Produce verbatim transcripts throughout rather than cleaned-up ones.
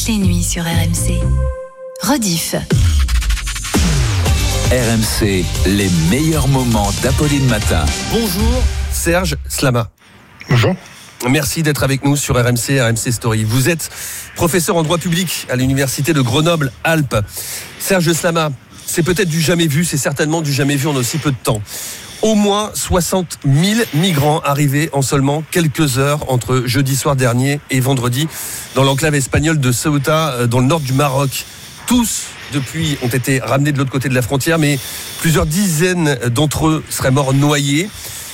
Les nuits sur R M C. Rediff. R M C, les meilleurs moments d'Apolline Matin. Bonjour Serge Slama. Bonjour. Merci d'être avec nous sur R M C, R M C Story. Vous êtes professeur en droit public à l'université de Grenoble-Alpes. Serge Slama, c'est peut-être du jamais vu, c'est certainement du jamais vu en aussi peu de temps. Au moins soixante mille migrants arrivés en seulement quelques heures entre jeudi soir dernier et vendredi dans l'enclave espagnole de Ceuta, dans le nord du Maroc. Tous, depuis, ont été ramenés de l'autre côté de la frontière, mais plusieurs dizaines d'entre eux seraient morts noyés.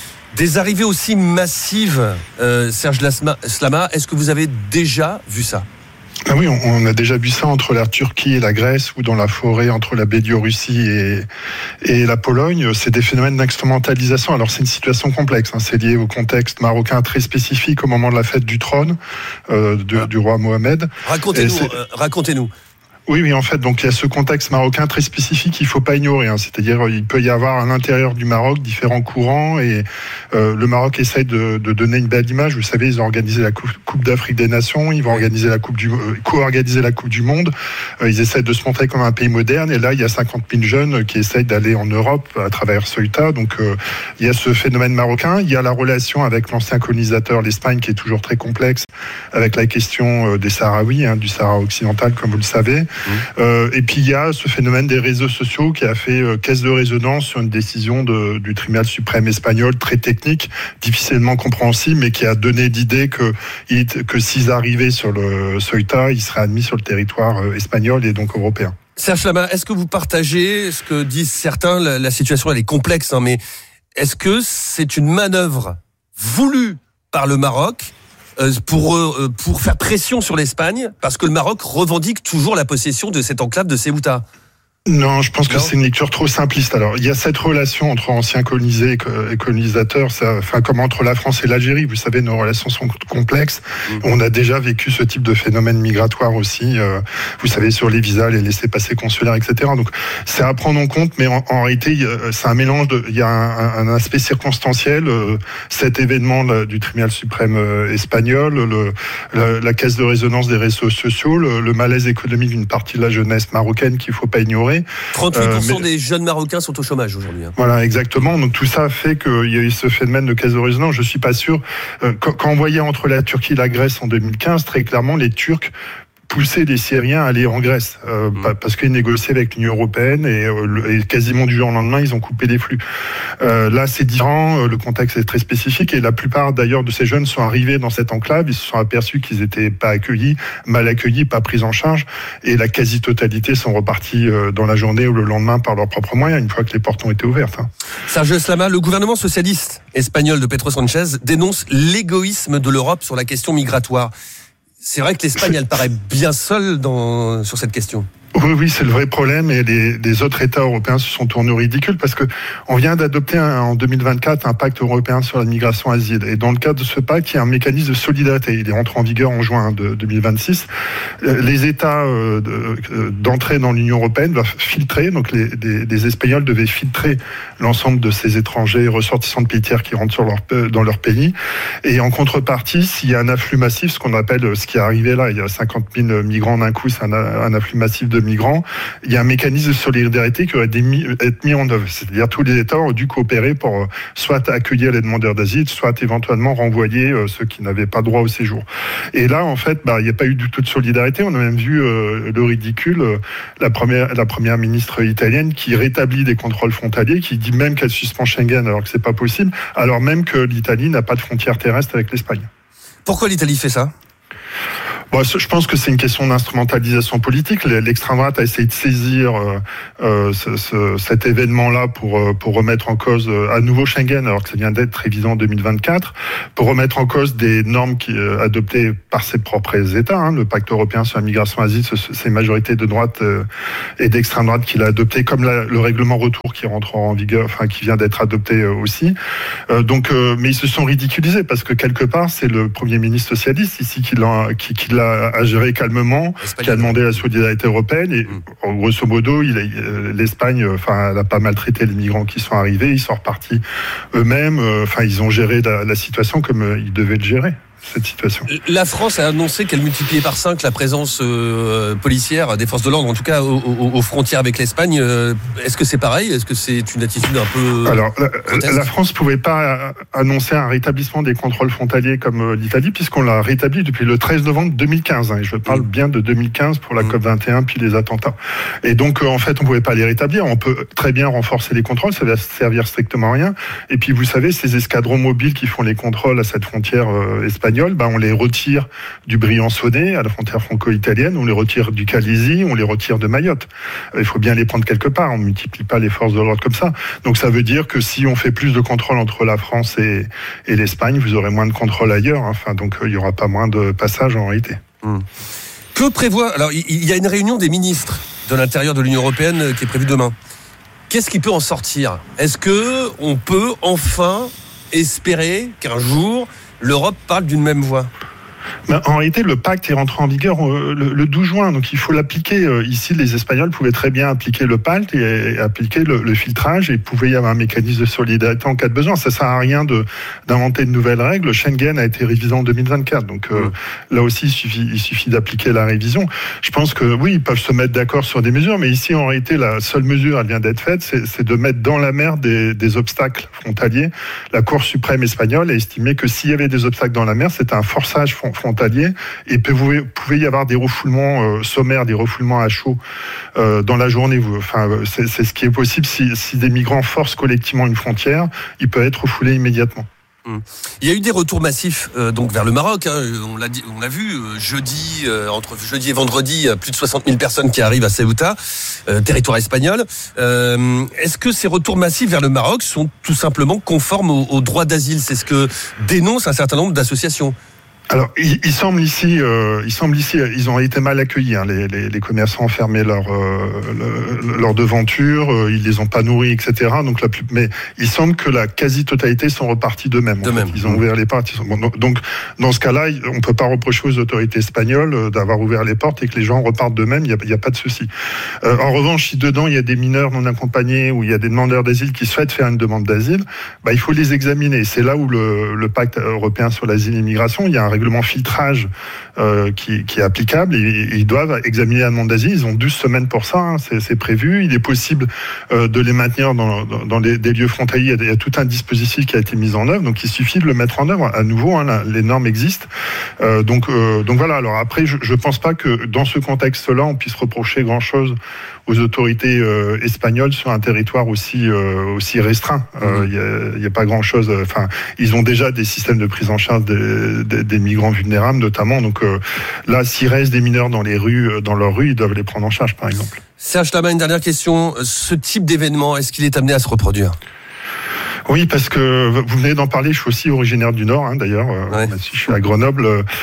Des arrivées aussi massives, euh, Serge Slama, est-ce que vous avez déjà vu ça ? Ah oui, on, on a déjà vu ça entre la Turquie et la Grèce ou dans la forêt entre la Biélorussie et, et la Pologne. C'est des phénomènes d'instrumentalisation. Alors c'est une situation complexe, hein. C'est lié au contexte marocain très spécifique au moment de la fête du trône euh, de, du roi Mohamed. Racontez-nous, euh, racontez-nous. Oui, oui, en fait, donc il y a ce contexte marocain très spécifique qu'il faut pas ignorer. Hein. C'est-à-dire, il peut y avoir à l'intérieur du Maroc différents courants et euh, le Maroc essaye de, de donner une belle image. Vous savez, ils ont organisé la Coupe, coupe d'Afrique des Nations, ils vont organiser la Coupe du, euh, co-organiser la Coupe du Monde. Euh, ils essaient de se montrer comme un pays moderne. Et là, il y a cinquante mille jeunes qui essayent d'aller en Europe à travers Ceuta. Donc, euh, il y a ce phénomène marocain. Il y a la relation avec l'ancien colonisateur, l'Espagne, qui est toujours très complexe, avec la question des Sahraouis, hein, du Sahara occidental, comme vous le savez. Euh, et puis il y a ce phénomène des réseaux sociaux qui a fait euh, caisse de résonance sur une décision de, du tribunal suprême espagnol, très technique, difficilement compréhensible, mais qui a donné l'idée que, que s'ils arrivaient sur le Ceuta, ils seraient admis sur le territoire euh, espagnol et donc européen. Serge Slama, est-ce que vous partagez ce que disent certains ? La, la situation elle est complexe, hein, mais est-ce que c'est une manœuvre voulue par le Maroc pour pour faire pression sur l'Espagne, parce que le Maroc revendique toujours la possession de cette enclave de Ceuta? Non, je pense que non. c'est une lecture trop simpliste. Alors, il y a cette relation entre anciens colonisés et colonisateurs, ça, enfin, comme entre la France et l'Algérie. Vous savez, nos relations sont complexes. Mmh. On a déjà vécu ce type de phénomène migratoire aussi. Euh, vous savez, sur les visas, les laissez-passer consulaires, et cetera. Donc, c'est à prendre en compte, mais en, en réalité, c'est un mélange de, il y a un, un aspect circonstanciel. Euh, cet événement là, du tribunal suprême euh, espagnol, le, la, la caisse de résonance des réseaux sociaux, le, le malaise économique d'une partie de la jeunesse marocaine qu'il faut pas ignorer. trente-huit pour cent euh, mais... des jeunes Marocains sont au chômage aujourd'hui. Hein. Voilà, exactement. Donc tout ça fait qu'il y a eu ce phénomène de caisse de résonance. Je suis pas sûr. Euh, quand, quand on voyait entre la Turquie et la Grèce en deux mille quinze, très clairement, les Turcs pousser les Syriens à aller en Grèce euh, mmh. parce qu'ils négociaient avec l'Union européenne et, euh, et quasiment du jour au lendemain ils ont coupé les flux. Euh, là c'est différent, le contexte est très spécifique et la plupart d'ailleurs de ces jeunes sont arrivés dans cette enclave, ils se sont aperçus qu'ils étaient pas accueillis, mal accueillis, pas pris en charge et la quasi-totalité sont repartis euh, dans la journée ou le lendemain par leurs propres moyens une fois que les portes ont été ouvertes. Hein. Serge Slama, le gouvernement socialiste espagnol de Pedro Sánchez dénonce l'égoïsme de l'Europe sur la question migratoire. C'est vrai que l'Espagne, elle paraît bien seule dans, sur cette question. Oui, oui, c'est le vrai problème et les, les autres États européens se sont tournés au ridicule parce que on vient d'adopter un, en deux mille vingt-quatre un pacte européen sur la migration asile et dans le cadre de ce pacte, il y a un mécanisme de solidarité. Il est entré en vigueur en juin de deux mille vingt-six. Les États euh, de, d'entrée dans l'Union européenne doivent filtrer, donc les, les, les Espagnols devaient filtrer l'ensemble de ces étrangers ressortissants de pays tiers qui rentrent sur leur, dans leur pays et en contrepartie, s'il y a un afflux massif, ce qu'on appelle, ce qui est arrivé là, il y a cinquante mille migrants d'un coup, c'est un, un afflux massif de migrants, il y a un mécanisme de solidarité qui aurait dû être mis en œuvre. C'est-à-dire tous les États ont dû coopérer pour soit accueillir les demandeurs d'asile, soit éventuellement renvoyer ceux qui n'avaient pas droit au séjour. Et là, en fait, bah, il n'y a pas eu du tout de solidarité. On a même vu euh, le ridicule, euh, la première, la première ministre italienne qui rétablit des contrôles frontaliers, qui dit même qu'elle suspend Schengen alors que c'est pas possible, alors même que l'Italie n'a pas de frontière terrestre avec l'Espagne. Pourquoi l'Italie fait ça ? Bon, je pense que c'est une question d'instrumentalisation politique. L'extrême droite a essayé de saisir euh, euh, ce, ce, cet événement-là pour pour remettre en cause euh, à nouveau Schengen, alors que ça vient d'être révisé en deux mille vingt-quatre, pour remettre en cause des normes qui euh, adoptées par ses propres États. Hein. Le pacte européen sur la migration asile, c'est une majorité de droite euh, et d'extrême droite qui l'a adopté, comme la, le règlement retour qui rentre en vigueur, enfin qui vient d'être adopté euh, aussi. Euh, donc, euh, mais ils se sont ridiculisés parce que quelque part, c'est le Premier ministre socialiste ici qui l'a qui, qui l'a à gérer calmement, Espagnol. Qui a demandé la solidarité européenne et mmh. grosso modo, il a, l'Espagne, enfin, elle a pas maltraité les migrants qui sont arrivés, ils sont repartis eux-mêmes. Enfin, ils ont géré la, la situation comme ils devaient le gérer. cette situation. La France a annoncé qu'elle multipliait par cinq la présence euh, policière des forces de l'ordre, en tout cas aux, aux, aux frontières avec l'Espagne. Euh, est-ce que c'est pareil ? Est-ce que c'est une attitude un peu... Alors, la, la France ne pouvait pas annoncer un rétablissement des contrôles frontaliers comme l'Italie, puisqu'on l'a rétabli depuis le treize novembre deux mille quinze. Hein, et je parle mmh. bien de deux mille quinze pour la mmh. COP vingt et un, puis les attentats. Et donc, en fait, on ne pouvait pas les rétablir. On peut très bien renforcer les contrôles, ça va servir strictement à rien. Et puis, vous savez, ces escadrons mobiles qui font les contrôles à cette frontière euh, espagnole, ben, on les retire du Briançonnais, à la frontière franco-italienne, on les retire du Calaisis, on les retire de Mayotte. Il faut bien les prendre quelque part, on ne multiplie pas les forces de l'ordre comme ça. Donc ça veut dire que si on fait plus de contrôles entre la France et, et l'Espagne, vous aurez moins de contrôles ailleurs. Enfin, donc il n'y aura pas moins de passages en réalité. Hum. Que prévoit... Alors, il y a une réunion des ministres de l'intérieur de l'Union européenne qui est prévue demain. Qu'est-ce qui peut en sortir ? Est-ce qu'on peut enfin espérer qu'un jour, l'Europe parle d'une même voix ? Ben, en réalité, le pacte est rentré en vigueur euh, le, le douze juin, donc il faut l'appliquer. Euh, ici, les Espagnols pouvaient très bien appliquer le pacte et, et appliquer le, le filtrage, et il pouvait y avoir un mécanisme de solidarité en cas de besoin. Ça sert à rien de, d'inventer de nouvelles règles. Schengen a été révisé en deux mille vingt-quatre, donc euh, mmh. là aussi, il suffit, il suffit d'appliquer la révision. Je pense que oui, ils peuvent se mettre d'accord sur des mesures, mais ici, en réalité, la seule mesure, elle vient d'être faite, c'est, c'est de mettre dans la mer des, des obstacles frontaliers. La Cour suprême espagnole a estimé que s'il y avait des obstacles dans la mer, c'était un forçage frontalier, et pouvait, pouvait y avoir des refoulements euh, sommaires, des refoulements à chaud euh, dans la journée. Enfin, c'est, c'est ce qui est possible si, si des migrants forcent collectivement une frontière, ils peuvent être refoulés immédiatement. Il y a eu des retours massifs euh, donc vers le Maroc. Hein. On l'a dit, on l'a vu euh, jeudi, euh, entre jeudi et vendredi, plus de soixante mille personnes qui arrivent à Ceuta, euh, territoire espagnol. Euh, est-ce que ces retours massifs vers le Maroc sont tout simplement conformes au, au droit d'asile ? C'est ce que dénoncent un certain nombre d'associations. Alors, il, il semble ici, euh, il semble ici, ils ont été mal accueillis. Hein. Les, les, les commerçants ont fermé leur euh, le, leur devanture, euh, ils les ont pas nourris, et cetera. Donc, la plus, mais il semble que la quasi-totalité sont repartis d'eux-mêmes. De même. Ils ont ouvert les portes. Ils sont, bon, donc, dans ce cas-là, on peut pas reprocher aux autorités espagnoles d'avoir ouvert les portes et que les gens repartent d'eux-mêmes. Il y a, il y a pas de souci. Euh, en revanche, si dedans il y a des mineurs non accompagnés ou il y a des demandeurs d'asile qui souhaitent faire une demande d'asile, bah, il faut les examiner. C'est là où le, le pacte européen sur l'asile et l'immigration, il y a un règlement filtrage euh, qui, qui est applicable, et, et ils doivent examiner la demande d'asile. Ils ont douze semaines pour ça, hein, c'est, c'est prévu. Il est possible euh, de les maintenir dans, dans, dans les, des lieux frontaliers. Il y, a, il y a tout un dispositif qui a été mis en œuvre, donc il suffit de le mettre en œuvre. À nouveau, hein, la, les normes existent. Euh, donc, euh, donc voilà. Alors après, je ne pense pas que dans ce contexte-là, on puisse reprocher grand-chose aux autorités euh, espagnoles sur un territoire aussi euh, aussi restreint. Euh, il euh, y a, y a pas grand-chose. Enfin, ils ont déjà des systèmes de prise en charge des, des, des migrants vulnérables, notamment. Donc euh, là, s'il reste des mineurs dans les rues, dans leurs rues, ils doivent les prendre en charge, par exemple. Serge Lama, une dernière question. Ce type d'événement, est-ce qu'il est amené à se reproduire ? Oui, parce que vous venez d'en parler. Je suis aussi originaire du Nord, hein, d'ailleurs. Ouais. Même si je suis à Grenoble.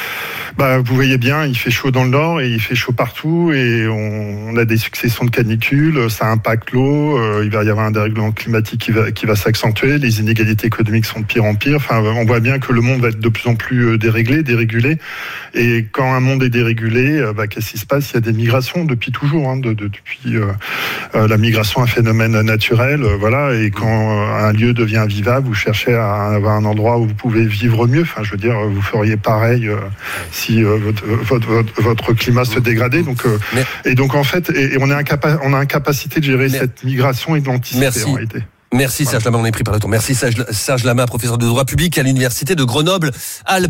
Bah, vous voyez bien, il fait chaud dans le Nord et il fait chaud partout, et on, on a des successions de canicules, ça impacte l'eau, euh, il va y avoir un dérèglement climatique qui va, qui va s'accentuer, les inégalités économiques sont de pire en pire. Enfin, on voit bien que le monde va être de plus en plus déréglé, dérégulé, et quand un monde est dérégulé, bah, qu'est-ce qui se passe ? Il y a des migrations depuis toujours, hein, de, de, depuis euh, euh, la migration, un phénomène naturel, euh, voilà, et quand euh, un lieu devient invivable, vous cherchez à avoir un endroit où vous pouvez vivre mieux. Enfin, je veux dire, vous feriez pareil euh, si euh, votre, votre, votre, votre climat se dégradait. Donc, euh, Mais... et donc en fait, et, et on est incapa- on a incapacité de gérer Mais... cette migration et de l'anticiper. Merci. En réalité. Merci voilà. Serge Lama, on est pris par le temps. Merci Serge, Serge Lama, professeur de droit public à l'université de Grenoble-Alpes.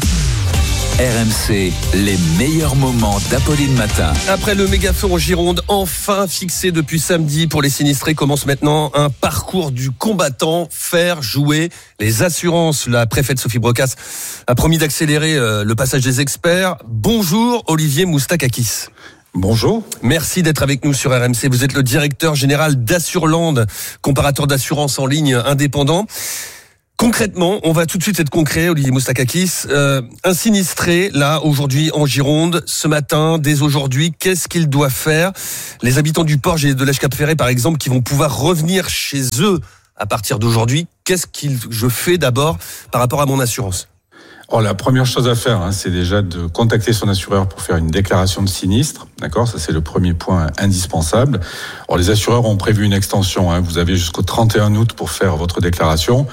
R M C, les meilleurs moments d'Apolline Matin. Après le méga-feu en Gironde, enfin fixé depuis samedi pour les sinistrés, commence maintenant un parcours du combattant, faire jouer les assurances. La préfète Sophie Brocasse a promis d'accélérer le passage des experts. Bonjour Olivier Moustakakis. Bonjour. Merci d'être avec nous sur R M C. Vous êtes le directeur général d'Assureland, comparateur d'assurance en ligne indépendant. Concrètement, on va tout de suite être concret, Olivier Moustakakis. Euh, un sinistré, là, aujourd'hui, en Gironde, ce matin, dès aujourd'hui, qu'est-ce qu'il doit faire ? Les habitants du Porge et de l'Èche-Cap-Ferré, par exemple, qui vont pouvoir revenir chez eux à partir d'aujourd'hui, qu'est-ce que je fais d'abord par rapport à mon assurance ? Oh, la première chose à faire, hein, c'est déjà de contacter son assureur pour faire une déclaration de sinistre. D'accord, ça c'est le premier point indispensable. Alors, les assureurs ont prévu une extension. Hein, vous avez jusqu'au trente et un août pour faire votre déclaration.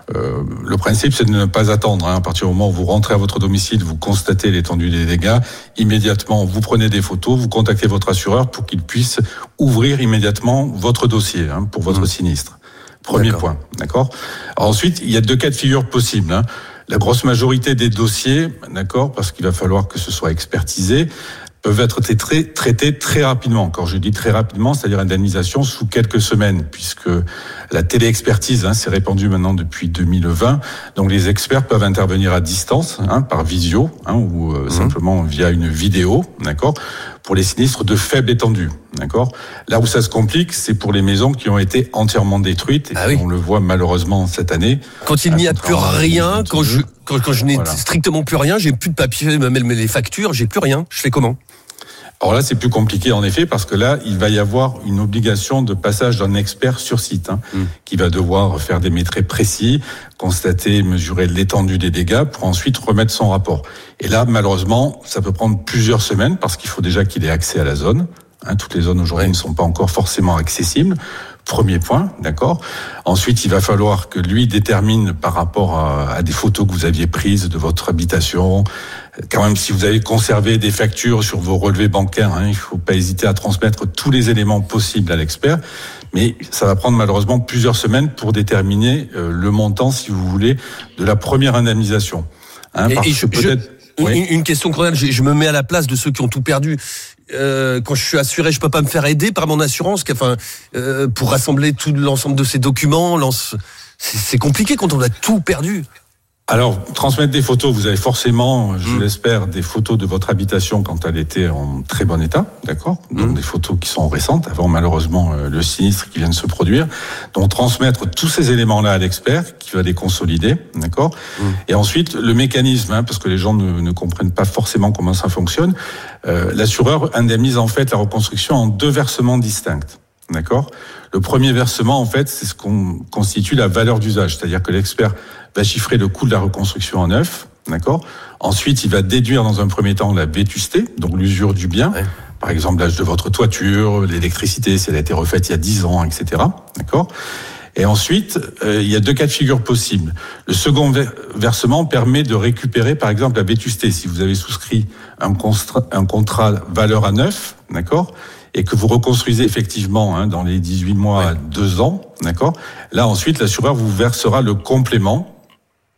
Euh, le principe, c'est de ne pas attendre. Hein. À partir du moment où vous rentrez à votre domicile, vous constatez l'étendue des dégâts, immédiatement, vous prenez des photos, vous contactez votre assureur pour qu'il puisse ouvrir immédiatement votre dossier hein, pour votre mmh. sinistre. Premier d'accord. point, d'accord. Alors ensuite, il y a deux cas de figure possibles. Hein. La grosse majorité des dossiers, d'accord, parce qu'il va falloir que ce soit expertisé, peuvent être traités, traités très rapidement. Quand je dis très rapidement, c'est-à-dire indemnisation sous quelques semaines, puisque la téléexpertise hein, s'est répandue maintenant depuis deux mille vingt. Donc les experts peuvent intervenir à distance, hein, par visio, hein, ou euh, mmh. simplement via une vidéo, d'accord, pour les sinistres de faible étendue, d'accord. Là où ça se complique, c'est pour les maisons qui ont été entièrement détruites, et ah oui. on le voit malheureusement cette année. Quand il n'y a plus rien, quand je quand, quand je n'ai voilà. strictement plus rien, j'ai plus de papier, même les factures, j'ai plus rien. Je fais comment ? Alors là, c'est plus compliqué en effet, parce que là, il va y avoir une obligation de passage d'un expert sur site, hein, mmh. qui va devoir faire des métraits précis, constater, mesurer l'étendue des dégâts, pour ensuite remettre son rapport. Et là, malheureusement, ça peut prendre plusieurs semaines, parce qu'il faut déjà qu'il ait accès à la zone. Hein, toutes les zones aujourd'hui ouais. ne sont pas encore forcément accessibles. Premier point, d'accord. Ensuite, il va falloir que lui détermine par rapport à, à des photos que vous aviez prises de votre habitation. Quand même, si vous avez conservé des factures sur vos relevés bancaires, hein, il ne faut pas hésiter à transmettre tous les éléments possibles à l'expert. Mais ça va prendre malheureusement plusieurs semaines pour déterminer euh, le montant, si vous voulez, de la première indemnisation. Hein, et, parce et que je, peut-être. Je, oui. une, une question cruelle, je, je me mets à la place de ceux qui ont tout perdu. Euh, quand je suis assuré, je peux pas me faire aider par mon assurance, enfin, euh, pour rassembler tout l'ensemble de ces documents. C'est, c'est compliqué quand on a tout perdu. Alors, transmettre des photos, vous avez forcément, je mmh. l'espère, des photos de votre habitation quand elle était en très bon état, d'accord ? Donc mmh. des photos qui sont récentes, avant malheureusement le sinistre qui vient de se produire. Donc transmettre tous ces éléments-là à l'expert, qui va les consolider, d'accord ? mmh. Et ensuite, le mécanisme, hein, parce que les gens ne, ne comprennent pas forcément comment ça fonctionne, euh, l'assureur indemnise en fait la reconstruction en deux versements distincts. D'accord ? Le premier versement, en fait, c'est ce qu'on constitue la valeur d'usage, c'est-à-dire que l'expert va chiffrer le coût de la reconstruction en neuf, d'accord ? Ensuite, il va déduire dans un premier temps la vétusté, donc l'usure du bien, ouais. par exemple l'âge de votre toiture, l'électricité, si elle a été refaite il y a dix ans, et cetera. D'accord ? Et ensuite, euh, il y a deux cas de figure possibles. Le second ver- versement permet de récupérer, par exemple, la vétusté. Si vous avez souscrit un, constra- un contrat valeur à neuf, d'accord ? Et que vous reconstruisez effectivement hein, dans les dix-huit mois, ouais. deux ans, d'accord ? Là, ensuite, l'assureur vous versera le complément, d'accord ?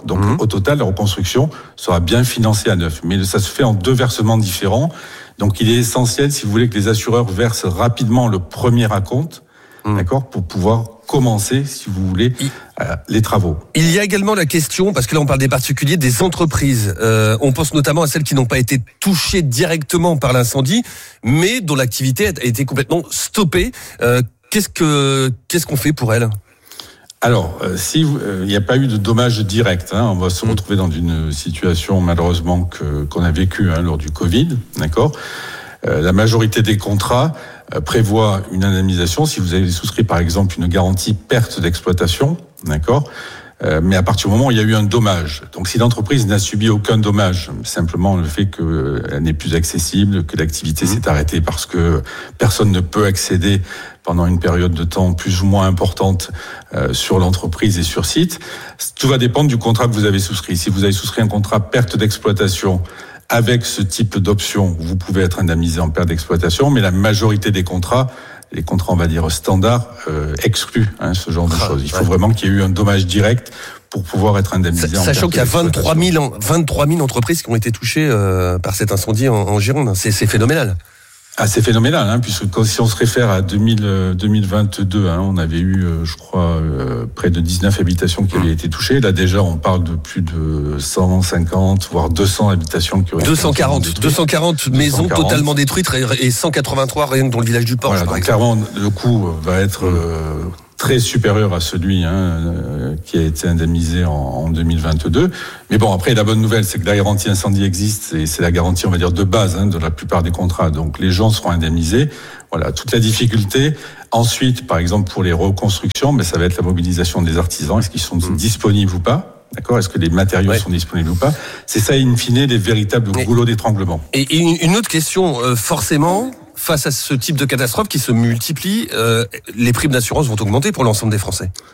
Donc, mmh. au total, la reconstruction sera bien financée à neuf. Mais ça se fait en deux versements différents. Donc, il est essentiel, si vous voulez, que les assureurs versent rapidement le premier acompte, mmh. d'accord ? Pour pouvoir commencer, si vous voulez, euh, les travaux. Il y a également la question, parce que là on parle des particuliers, des entreprises. Euh, on pense notamment à celles qui n'ont pas été touchées directement par l'incendie, mais dont l'activité a été complètement stoppée. Euh, qu'est-ce que qu'est-ce qu'on fait pour elles ? Alors, euh, si il n'y a pas eu de dommages directs, hein, on va se retrouver dans une situation malheureusement que qu'on a vécue hein, lors du Covid, d'accord ? Euh, la majorité des contrats euh, prévoit une indemnisation si vous avez souscrit par exemple une garantie perte d'exploitation, d'accord ? Euh, mais à partir du moment où il y a eu un dommage. Donc si l'entreprise n'a subi aucun dommage, simplement le fait qu'elle n'est plus accessible, que l'activité mmh. s'est arrêtée parce que personne ne peut accéder pendant une période de temps plus ou moins importante euh, sur l'entreprise et sur site, tout va dépendre du contrat que vous avez souscrit. Si vous avez souscrit un contrat perte d'exploitation avec ce type d'option, vous pouvez être indemnisé en perte d'exploitation, mais la majorité des contrats, les contrats, on va dire, standards, euh, excluent hein, ce genre de ah, choses. Il faut ouais. vraiment qu'il y ait eu un dommage direct pour pouvoir être indemnisé. Sa, en sachant qu'il y a vingt-trois mille entreprises qui ont été touchées euh, par cet incendie en, en Gironde. C'est, c'est phénoménal. Ah, c'est phénoménal, hein, puisque quand, si on se réfère à deux mille, deux mille vingt-deux, hein, on avait eu, euh, je crois, euh, près de dix-neuf habitations qui avaient été touchées. Là, déjà, on parle de plus de cent cinquante, voire deux cents habitations qui auraient deux cent quarante, été deux cent quarante maisons deux cent quarante totalement détruites et cent quatre-vingt-trois rien que dans le village du Porche. Voilà, donc clairement, le coût va être euh, très supérieur à celui hein, euh, qui a été indemnisé en, en deux mille vingt-deux. Mais bon, après, la bonne nouvelle, c'est que la garantie incendie existe et c'est la garantie, on va dire, de base hein, de la plupart des contrats. Donc, les gens seront indemnisés. Voilà, toute la difficulté. Ensuite, par exemple, pour les reconstructions, mais ça va être la mobilisation des artisans. Est-ce qu'ils sont mmh. disponibles ou pas ? D'accord ? Est-ce que les matériaux ouais. sont disponibles ou pas ? C'est ça, in fine, les véritables et, goulots d'étranglement. Et une autre question, euh, forcément, face à ce type de catastrophe qui se multiplie, euh, les primes d'assurance vont augmenter pour l'ensemble des Français.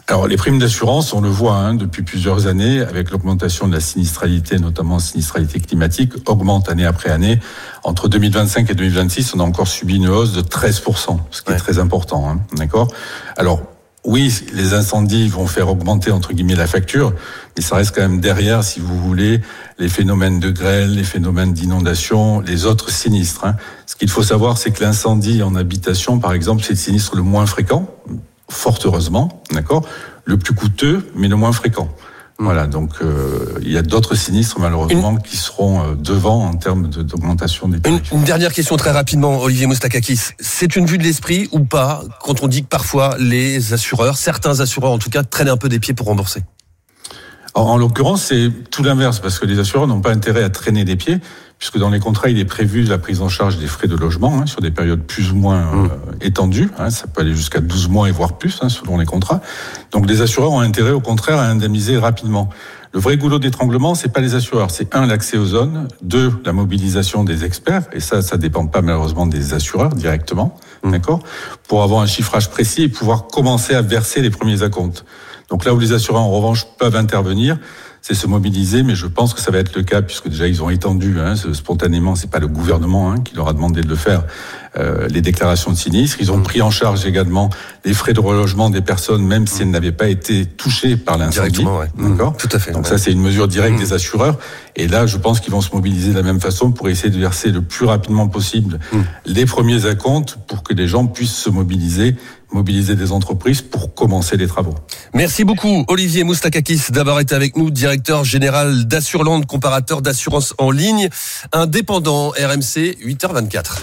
Alors, les primes d'assurance, on le voit hein, depuis plusieurs années, avec l'augmentation de la sinistralité, notamment sinistralité climatique, augmente année après année. Entre deux mille vingt-cinq et deux mille vingt-six, on a encore subi une hausse de treize pour cent, ce qui ouais. est très important. Hein, d'accord ? Alors, oui, les incendies vont faire augmenter, entre guillemets, la facture, mais ça reste quand même derrière, si vous voulez, les phénomènes de grêle, les phénomènes d'inondation, les autres sinistres. Hein. Ce qu'il faut savoir, c'est que l'incendie en habitation, par exemple, c'est le sinistre le moins fréquent, fort heureusement, d'accord, le plus coûteux, mais le moins fréquent. Voilà, donc euh, il y a d'autres sinistres malheureusement une... qui seront euh, devant en termes de, d'augmentation des tarifs. Une, une dernière question très rapidement, Olivier Moustakakis. C'est une vue de l'esprit ou pas quand on dit que parfois les assureurs, certains assureurs en tout cas, traînent un peu des pieds pour rembourser ? En, en l'occurrence, c'est tout l'inverse parce que les assureurs n'ont pas intérêt à traîner des pieds, puisque dans les contrats, il est prévu la prise en charge des frais de logement hein, sur des périodes plus ou moins mmh. euh, étendues. Hein, ça peut aller jusqu'à douze mois et voire plus, hein, selon les contrats. Donc les assureurs ont intérêt, au contraire, à indemniser rapidement. Le vrai goulot d'étranglement, c'est pas les assureurs. C'est un, l'accès aux zones. Deux, la mobilisation des experts. Et ça, ça dépend pas malheureusement des assureurs directement. Mmh. D'accord ? Pour avoir un chiffrage précis et pouvoir commencer à verser les premiers acomptes. Donc là où les assureurs, en revanche, peuvent intervenir, c'est se mobiliser, mais je pense que ça va être le cas, puisque déjà ils ont étendu hein, spontanément, c'est pas le gouvernement hein, qui leur a demandé de le faire, euh, les déclarations de sinistres. Ils ont pris en charge également les frais de relogement des personnes, même si elles n'avaient pas été touchées par l'incendie. Directement, ouais. D'accord ? Mmh, tout à fait. Donc ouais. ça, c'est une mesure directe mmh. des assureurs. Et là, je pense qu'ils vont se mobiliser de la même façon pour essayer de verser le plus rapidement possible mmh. les premiers acomptes pour que les gens puissent se mobiliser, mobiliser des entreprises pour commencer les travaux. Merci beaucoup, Olivier Moustakakis, d'avoir été avec nous, directeur général d'Assurland, comparateur d'assurance en ligne, indépendant, R M C, huit heures vingt-quatre.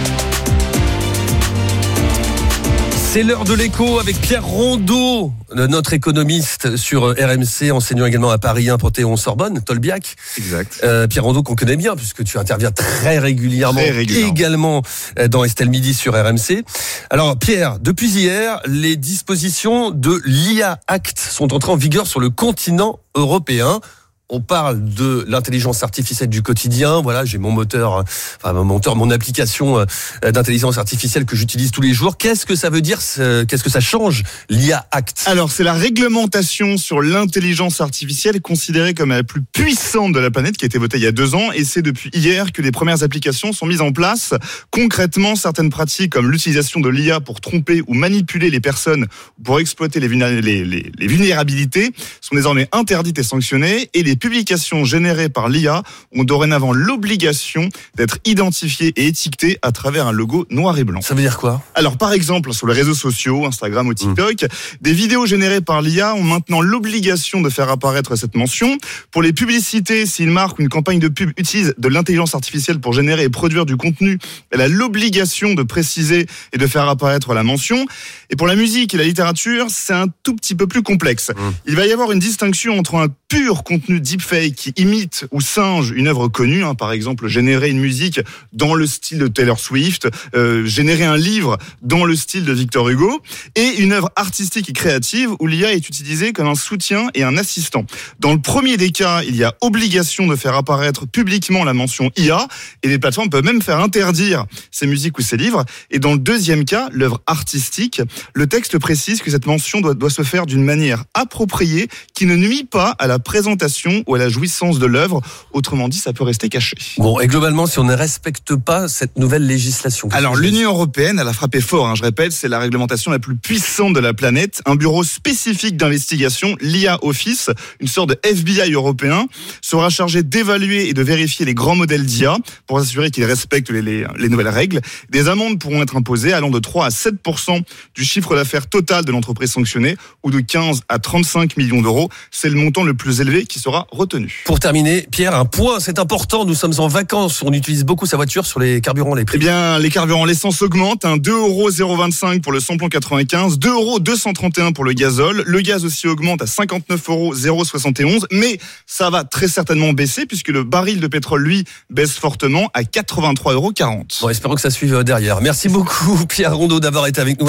C'est l'heure de l'écho avec Pierre Rondeau, notre économiste sur R M C, enseignant également à Paris un Panthéon-Sorbonne, Tolbiac. Exact. Euh, Pierre Rondeau qu'on connaît bien puisque tu interviens très régulièrement, très régulièrement. également dans Estelle Midi sur R M C. Alors Pierre, depuis hier, les dispositions de l'I A Act sont entrées en vigueur sur le continent européen. On parle de l'intelligence artificielle du quotidien. Voilà, j'ai mon moteur, enfin mon moteur, mon application d'intelligence artificielle que j'utilise tous les jours. Qu'est-ce que ça veut dire ? Qu'est-ce que ça change, l'I A Act ? Alors, c'est la réglementation sur l'intelligence artificielle considérée comme la plus puissante de la planète qui a été votée il y a deux ans. Et c'est depuis hier que les premières applications sont mises en place. Concrètement, certaines pratiques comme l'utilisation de l'I A pour tromper ou manipuler les personnes, pour exploiter les, vulné- les, les, les vulnérabilités, sont désormais interdites et sanctionnées. Et les Les publications générées par l'I A ont dorénavant l'obligation d'être identifiées et étiquetées à travers un logo noir et blanc. Ça veut dire quoi ? Alors, par exemple, sur les réseaux sociaux, Instagram ou TikTok, mmh. des vidéos générées par l'I A ont maintenant l'obligation de faire apparaître cette mention. Pour les publicités, si une marque ou une campagne de pub utilise de l'intelligence artificielle pour générer et produire du contenu, elle a l'obligation de préciser et de faire apparaître la mention. Et pour la musique et la littérature, c'est un tout petit peu plus complexe. Mmh. Il va y avoir une distinction entre un pur contenu deepfake qui imite ou singe une œuvre connue, hein, par exemple générer une musique dans le style de Taylor Swift, euh, générer un livre dans le style de Victor Hugo, et une œuvre artistique et créative où l'I A est utilisée comme un soutien et un assistant. Dans le premier des cas, il y a obligation de faire apparaître publiquement la mention I A, et les plateformes peuvent même faire interdire ces musiques ou ces livres. Et dans le deuxième cas, l'œuvre artistique, le texte précise que cette mention doit, doit se faire d'une manière appropriée qui ne nuit pas à la présentation ou à la jouissance de l'œuvre. Autrement dit, ça peut rester caché. Bon, et globalement, si on ne respecte pas cette nouvelle législation... Alors, l'Union européenne, elle a frappé fort, hein, je répète, c'est la réglementation la plus puissante de la planète. Un bureau spécifique d'investigation, l'I A Office, une sorte de F B I européen, sera chargé d'évaluer et de vérifier les grands modèles d'I A pour s'assurer qu'ils respectent les, les, les nouvelles règles. Des amendes pourront être imposées allant de trois à sept pour cent du chiffre d'affaires total de l'entreprise sanctionnée ou de quinze à trente-cinq millions d'euros. C'est le montant le plus élevé qui sera retenu. Pour terminer, Pierre, un point, c'est important, nous sommes en vacances, on utilise beaucoup sa voiture sur les carburants, les prix. Eh bien, les carburants, l'essence augmente, hein, deux euros vingt-cinq pour le samplon quatre-vingt-quinze, deux euros deux cent trente et un pour le gazole, le gaz aussi augmente à cinquante-neuf euros soixante et onze, mais ça va très certainement baisser puisque le baril de pétrole, lui, baisse fortement à quatre-vingt-trois euros quarante. Bon, espérons que ça suive derrière. Merci beaucoup, Pierre Rondeau, d'avoir été avec nous. R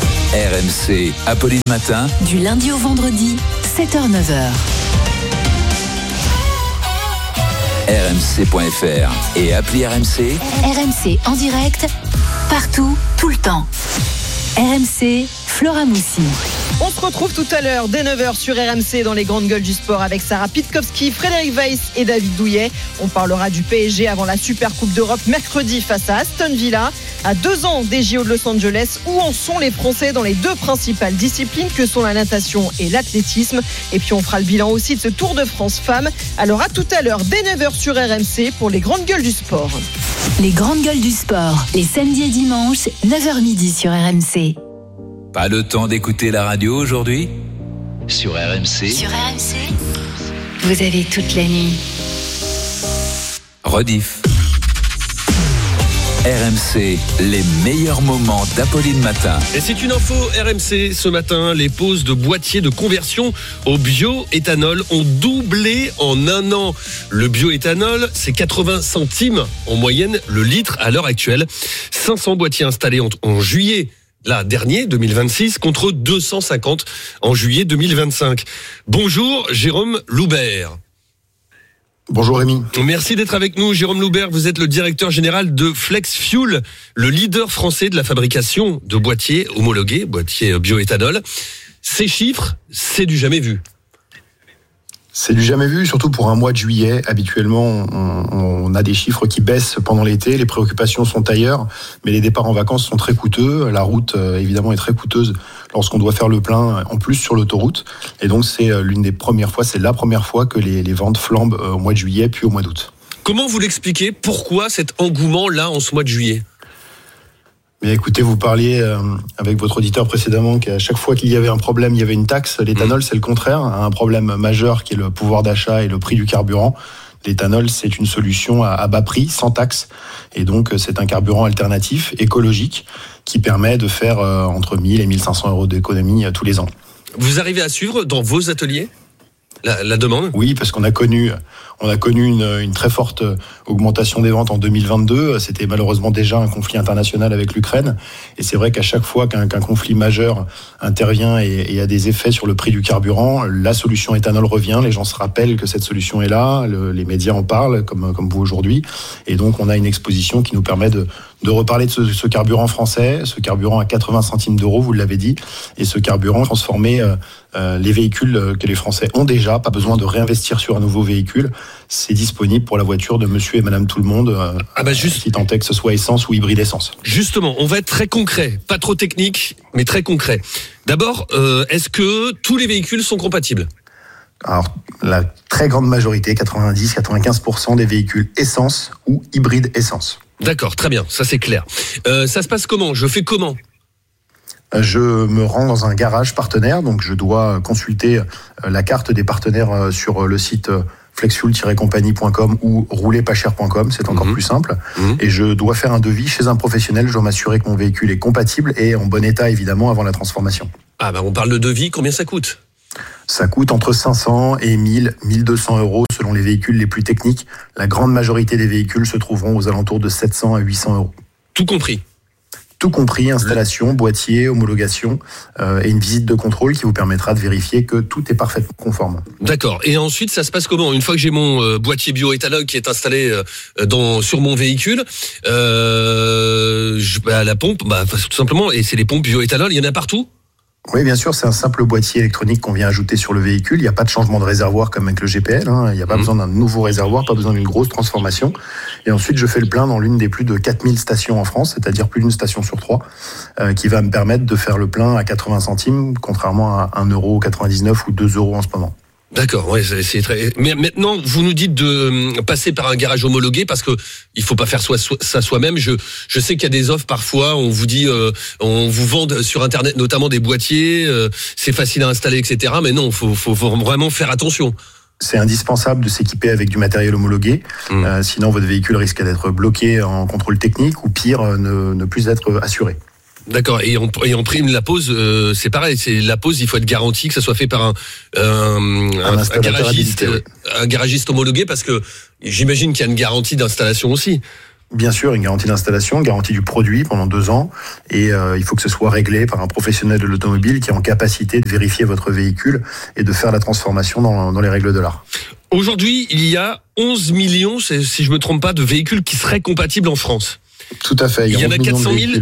M C, Apolline Matin. Du lundi au vendredi, sept heures neuf heures. R M C point F R et appli R M C. R M C en direct, partout, tout le temps. R M C, Flora Moussi. On se retrouve tout à l'heure dès neuf heures sur R M C dans les grandes gueules du sport avec Sarah Pitkowski, Frédéric Weiss et David Douillet. On parlera du P S G avant la Super Coupe d'Europe mercredi face à Aston Villa. À deux ans des J O de Los Angeles, où en sont les Français dans les deux principales disciplines que sont la natation et l'athlétisme. Et puis on fera le bilan aussi de ce Tour de France femmes. Alors à tout à l'heure dès neuf heures sur R M C pour les grandes gueules du sport. Les grandes gueules du sport, les samedis et dimanches, neuf heures midi sur R M C. Pas le temps d'écouter la radio aujourd'hui ? Sur R M C. Sur R M C, vous avez toute la nuit. Rediff. R M C, les meilleurs moments d'Apolline Matin. Et c'est une info R M C ce matin. Les poses de boîtiers de conversion au bioéthanol ont doublé en un an. Le bioéthanol, c'est quatre-vingts centimes en moyenne le litre à l'heure actuelle. cinq cents boîtiers installés en, en juillet là, dernier, deux mille vingt-six, contre deux cent cinquante en juillet deux mille vingt-cinq. Bonjour, Jérôme Loubert. Bonjour Rémi. Merci d'être avec nous, Jérôme Loubert. Vous êtes le directeur général de Flex Fuel, le leader français de la fabrication de boîtiers homologués, boîtiers bioéthanol. Ces chiffres, c'est du jamais vu. C'est du jamais vu, surtout pour un mois de juillet. Habituellement, on, on a des chiffres qui baissent pendant l'été, les préoccupations sont ailleurs, mais les départs en vacances sont très coûteux. La route, évidemment, est très coûteuse lorsqu'on doit faire le plein, en plus sur l'autoroute. Et donc, c'est l'une des premières fois, c'est la première fois que les, les ventes flambent au mois de juillet, puis au mois d'août. Comment vous l'expliquez ? Pourquoi cet engouement-là en ce mois de juillet ? Mais écoutez, vous parliez euh, avec votre auditeur précédemment qu'à chaque fois qu'il y avait un problème, il y avait une taxe. L'éthanol, c'est le contraire, un problème majeur qui est le pouvoir d'achat et le prix du carburant. L'éthanol, c'est une solution à, à bas prix, sans taxe. Et donc, c'est un carburant alternatif, écologique, qui permet de faire euh, entre mille et mille cinq cents euros d'économie euh, tous les ans. Vous arrivez à suivre dans vos ateliers la, la demande ? Oui, parce qu'on a connu... On a connu une, une très forte augmentation des ventes en deux mille vingt-deux. C'était malheureusement déjà un conflit international avec l'Ukraine. Et c'est vrai qu'à chaque fois qu'un, qu'un conflit majeur intervient et, et a des effets sur le prix du carburant, la solution éthanol revient. Les gens se rappellent que cette solution est là. Le, les médias en parlent, comme, comme vous aujourd'hui. Et donc, on a une exposition qui nous permet de, de reparler de ce, ce carburant français, ce carburant à quatre-vingts centimes d'euros, vous l'avez dit. Et ce carburant transformer euh, euh, les véhicules que les Français ont déjà. Pas besoin de réinvestir sur un nouveau véhicule. C'est disponible pour la voiture de monsieur et madame tout le monde, euh, ah bah juste, qui tentait que ce soit essence ou hybride essence. Justement, on va être très concret, pas trop technique, mais très concret. D'abord, euh, est-ce que tous les véhicules sont compatibles ? Alors, la très grande majorité, quatre-vingt-dix à quatre-vingt-quinze pour cent des véhicules essence ou hybride essence. D'accord, très bien, ça c'est clair. Euh, ça se passe comment ? Je fais comment ? Je me rends dans un garage partenaire, donc je dois consulter la carte des partenaires sur le site flexfuel tiret compagnie point com ou rouler pas cher point com, c'est encore mmh. plus simple. Mmh. Et je dois faire un devis chez un professionnel, je dois m'assurer que mon véhicule est compatible et en bon état évidemment avant la transformation. Ah bah on parle de devis, combien ça coûte ? Ça coûte entre cinq cents et mille, mille deux cents euros selon les véhicules les plus techniques. La grande majorité des véhicules se trouveront aux alentours de sept cents à huit cents euros. Tout compris ? Tout compris, installation, boîtier, homologation euh, et une visite de contrôle qui vous permettra de vérifier que tout est parfaitement conforme. D'accord. Et ensuite, ça se passe comment ? Une fois que j'ai mon euh, boîtier bioéthanol qui est installé euh, dans sur mon véhicule, euh, je, bah, à la pompe, bah, tout simplement, et c'est les pompes bioéthanol, il y en a partout ? Oui, bien sûr, c'est un simple boîtier électronique qu'on vient ajouter sur le véhicule. Il n'y a pas de changement de réservoir comme avec le G P L. Hein. Il n'y a pas mmh. besoin d'un nouveau réservoir, pas besoin d'une grosse transformation. Et ensuite, je fais le plein dans l'une des plus de quatre mille stations en France, c'est-à-dire plus d'une station sur trois, euh, qui va me permettre de faire le plein à quatre-vingts centimes, contrairement à un euro quatre-vingt-dix-neuf ou deux euros en ce moment. D'accord, ouais, c'est, c'est très. Mais maintenant, vous nous dites de passer par un garage homologué parce que il faut pas faire soi, ça soi-même. Je, je sais qu'il y a des offres parfois. On vous dit, euh, on vous vend sur internet notamment des boîtiers. Euh, c'est facile à installer, et cetera. Mais non, faut, faut, faut vraiment faire attention. C'est indispensable de s'équiper avec du matériel homologué. Mmh. Euh, sinon, votre véhicule risque d'être bloqué en contrôle technique ou pire, ne, ne plus être assuré. D'accord. Et en, et en prime, la pose, euh, c'est pareil. C'est la pose, il faut être garanti que ça soit fait par un, un, un, un, un garagiste, oui. un garagiste homologué, parce que j'imagine qu'il y a une garantie d'installation aussi. Bien sûr, une garantie d'installation, une garantie du produit pendant deux ans, et euh, il faut que ce soit réglé par un professionnel de l'automobile qui est en capacité de vérifier votre véhicule et de faire la transformation dans, dans les règles de l'art. Aujourd'hui, il y a onze millions, si je me trompe pas, de véhicules qui seraient compatibles en France. Tout à fait. Il y, il y en a quatre cent mille.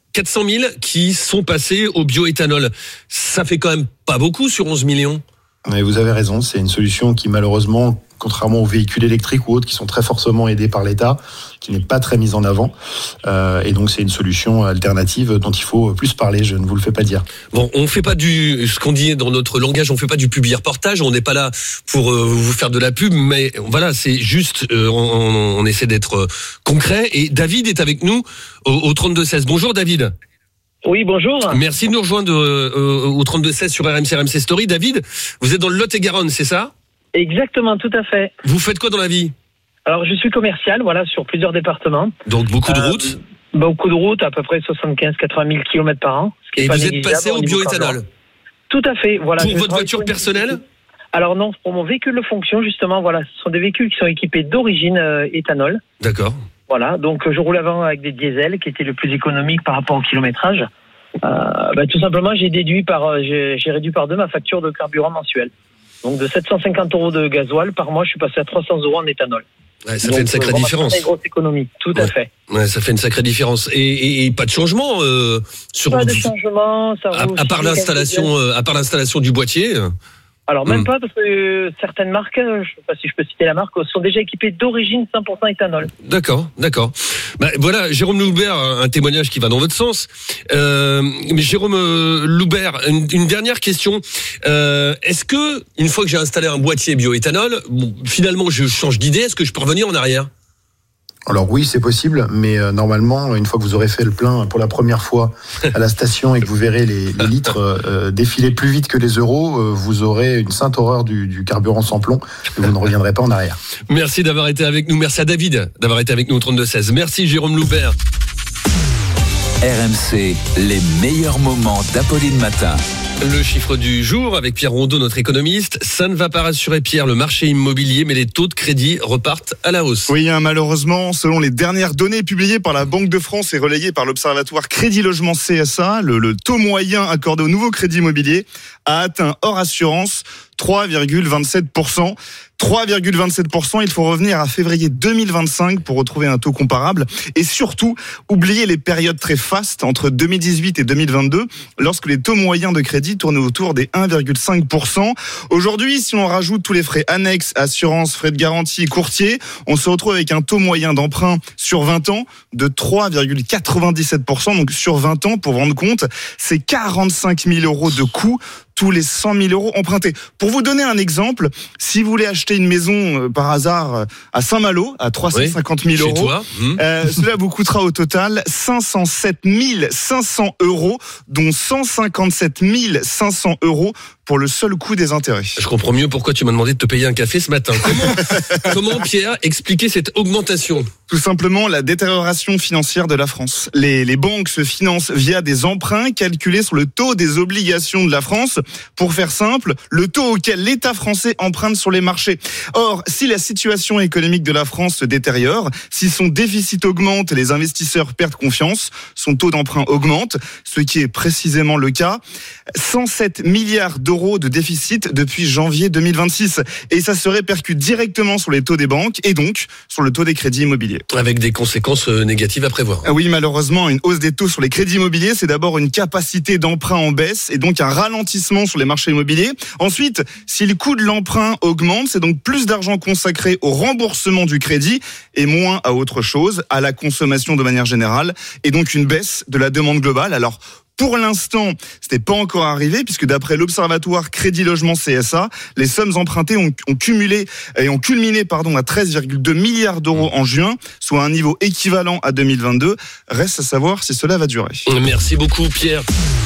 quatre cent mille qui sont passés au bioéthanol. Ça fait quand même pas beaucoup sur onze millions. Mais vous avez raison, c'est une solution qui malheureusement, contrairement aux véhicules électriques ou autres qui sont très fortement aidés par l'État, qui n'est pas très mise en avant. Euh, et donc c'est une solution alternative dont il faut plus parler, je ne vous le fais pas dire. Bon, on fait pas du, ce qu'on dit dans notre langage, on fait pas du publi-reportage, on n'est pas là pour euh, vous faire de la pub, mais voilà, c'est juste, euh, on, on essaie d'être euh, concret. Et David est avec nous au, au trente-deux seize. Bonjour David. Oui, bonjour. Merci de nous rejoindre euh, au trente-deux seize sur R M C, R M C Story. David, vous êtes dans le Lot-et-Garonne, c'est ça ? Exactement, tout à fait. Vous faites quoi dans la vie ? Alors, je suis commercial, voilà, sur plusieurs départements. Donc, beaucoup de euh, routes ? Beaucoup de routes, à peu près soixante-quinze à quatre-vingt mille kilomètres par an. Ce qui est Et pas vous êtes passé au bioéthanol ? Tout à fait, voilà. Pour je votre voiture personnelle ? Alors non, pour mon véhicule de fonction, justement, voilà, ce sont des véhicules qui sont équipés d'origine euh, éthanol. D'accord. Voilà, donc je roule avant avec des diesels, qui étaient le plus économique par rapport au kilométrage. Euh, bah, tout simplement, j'ai déduit par, j'ai, j'ai réduit par deux ma facture de carburant mensuel. Donc de sept cent cinquante euros de gasoil par mois, je suis passé à trois cents euros en éthanol. Ouais, ça Donc, fait une sacrée euh, différence. Une grosse économie, tout ouais. à fait. Ouais, ça fait une sacrée différence. Et, et, et pas de changement euh, sur. Pas de changement. Ça à, à part l'installation, euh, à part l'installation du boîtier. Alors même hum. pas, parce que euh, certaines marques, je ne sais pas si je peux citer la marque, sont déjà équipées d'origine cent pour cent éthanol. D'accord, d'accord. Bah, voilà, Jérôme Loubert, un témoignage qui va dans votre sens. Euh, mais Jérôme euh, Loubert, une, une dernière question. Euh, est-ce que, une fois que j'ai installé un boîtier bioéthanol, bon, finalement je change d'idée, est-ce que je peux revenir en arrière ? Alors oui, c'est possible, mais euh, normalement, une fois que vous aurez fait le plein pour la première fois à la station et que vous verrez les, les litres euh, défiler plus vite que les euros, euh, vous aurez une sainte horreur du, du carburant sans plomb et vous ne reviendrez pas en arrière. Merci d'avoir été avec nous. Merci à David d'avoir été avec nous au trente-deux seize. Merci Jérôme Loubert. R M C, les meilleurs moments d'Apolline Matin. Le chiffre du jour avec Pierre Rondeau, notre économiste. Ça ne va pas rassurer Pierre, le marché immobilier, mais les taux de crédit repartent à la hausse. Oui, hein, malheureusement, selon les dernières données publiées par la Banque de France et relayées par l'Observatoire Crédit Logement C S A, le, le taux moyen accordé au nouveau crédit immobilier a atteint hors assurance trois virgule vingt-sept pour cent. trois virgule vingt-sept pour cent, il faut revenir à février deux mille vingt-cinq pour retrouver un taux comparable. Et surtout, oublier les périodes très fastes entre deux mille dix-huit et deux mille vingt-deux, lorsque les taux moyens de crédit tournaient autour des un virgule cinq pour cent. Aujourd'hui, si on rajoute tous les frais annexes, assurance, frais de garantie, courtier, on se retrouve avec un taux moyen d'emprunt sur vingt ans de trois virgule quatre-vingt-dix-sept pour cent. Donc sur vingt ans, pour vous rendre compte, c'est quarante-cinq mille euros de coût tous les cent mille euros empruntés. Pour vous donner un exemple, si vous voulez acheter une maison euh, par hasard euh, à Saint-Malo à trois cent cinquante mille oui, euros, toi, mmh. euh, cela vous coûtera au total cinq cent sept mille cinq cents euros, dont cent cinquante-sept mille cinq cents euros pour le seul coût des intérêts. Je comprends mieux pourquoi tu m'as demandé de te payer un café ce matin. Comment, comment Pierre, expliquer cette augmentation ? Tout simplement la détérioration financière de la France. Les, les banques se financent via des emprunts calculés sur le taux des obligations de la France. Pour faire simple, le taux auquel l'État français emprunte sur les marchés. Or, si la situation économique de la France se détériore, si son déficit augmente et les investisseurs perdent confiance, son taux d'emprunt augmente, ce qui est précisément le cas. cent sept milliards d'euros de déficit depuis janvier deux mille vingt-six. Et ça se répercute directement sur les taux des banques et donc sur le taux des crédits immobiliers. Avec des conséquences négatives à prévoir. Oui, malheureusement, une hausse des taux sur les crédits immobiliers, c'est d'abord une capacité d'emprunt en baisse et donc un ralentissement sur les marchés immobiliers. Ensuite, si le coût de l'emprunt augmente, c'est donc plus d'argent consacré au remboursement du crédit et moins à autre chose, à la consommation de manière générale, et donc une baisse de la demande globale. Alors, pour l'instant, ce n'est pas encore arrivé puisque d'après l'Observatoire Crédit Logement C S A, les sommes empruntées ont, ont cumulé et ont culminé pardon à treize virgule deux milliards d'euros en juin, soit un niveau équivalent à deux mille vingt-deux. Reste à savoir si cela va durer. Merci beaucoup Pierre.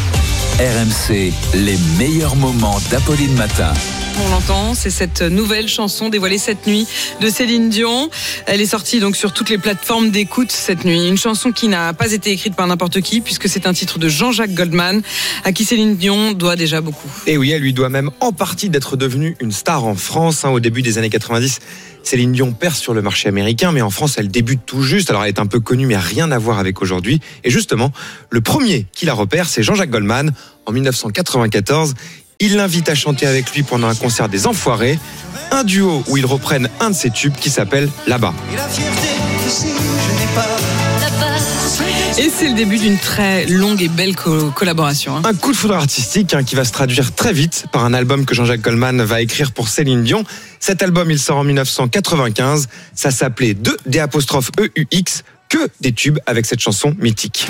R M C, les meilleurs moments d'Apolline Matin. On l'entend, c'est cette nouvelle chanson dévoilée cette nuit de Céline Dion. Elle est sortie donc sur toutes les plateformes d'écoute cette nuit. Une chanson qui n'a pas été écrite par n'importe qui puisque c'est un titre de Jean-Jacques Goldman à qui Céline Dion doit déjà beaucoup. Et oui, elle lui doit même en partie d'être devenue une star en France. Hein, au début des années quatre-vingt-dix, Céline Dion perce sur le marché américain, mais en France, elle débute tout juste. Alors, elle est un peu connue, mais rien à voir avec aujourd'hui. Et justement, le premier qui la repère, c'est Jean-Jacques Goldman. En dix-neuf cent quatre-vingt-quatorze, il l'invite à chanter avec lui pendant un concert des Enfoirés, un duo où ils reprennent un de ses tubes qui s'appelle Là-bas. Et la fierté, si je n'ai pas la base, Et c'est le début d'une très longue et belle co- collaboration. Hein. Un coup de foudre artistique hein, qui va se traduire très vite par un album que Jean-Jacques Goldman va écrire pour Céline Dion. Cet album, il sort en dix-neuf cent quatre-vingt-quinze. Ça s'appelait deux D apostrophe E U X. Que des tubes avec cette chanson mythique.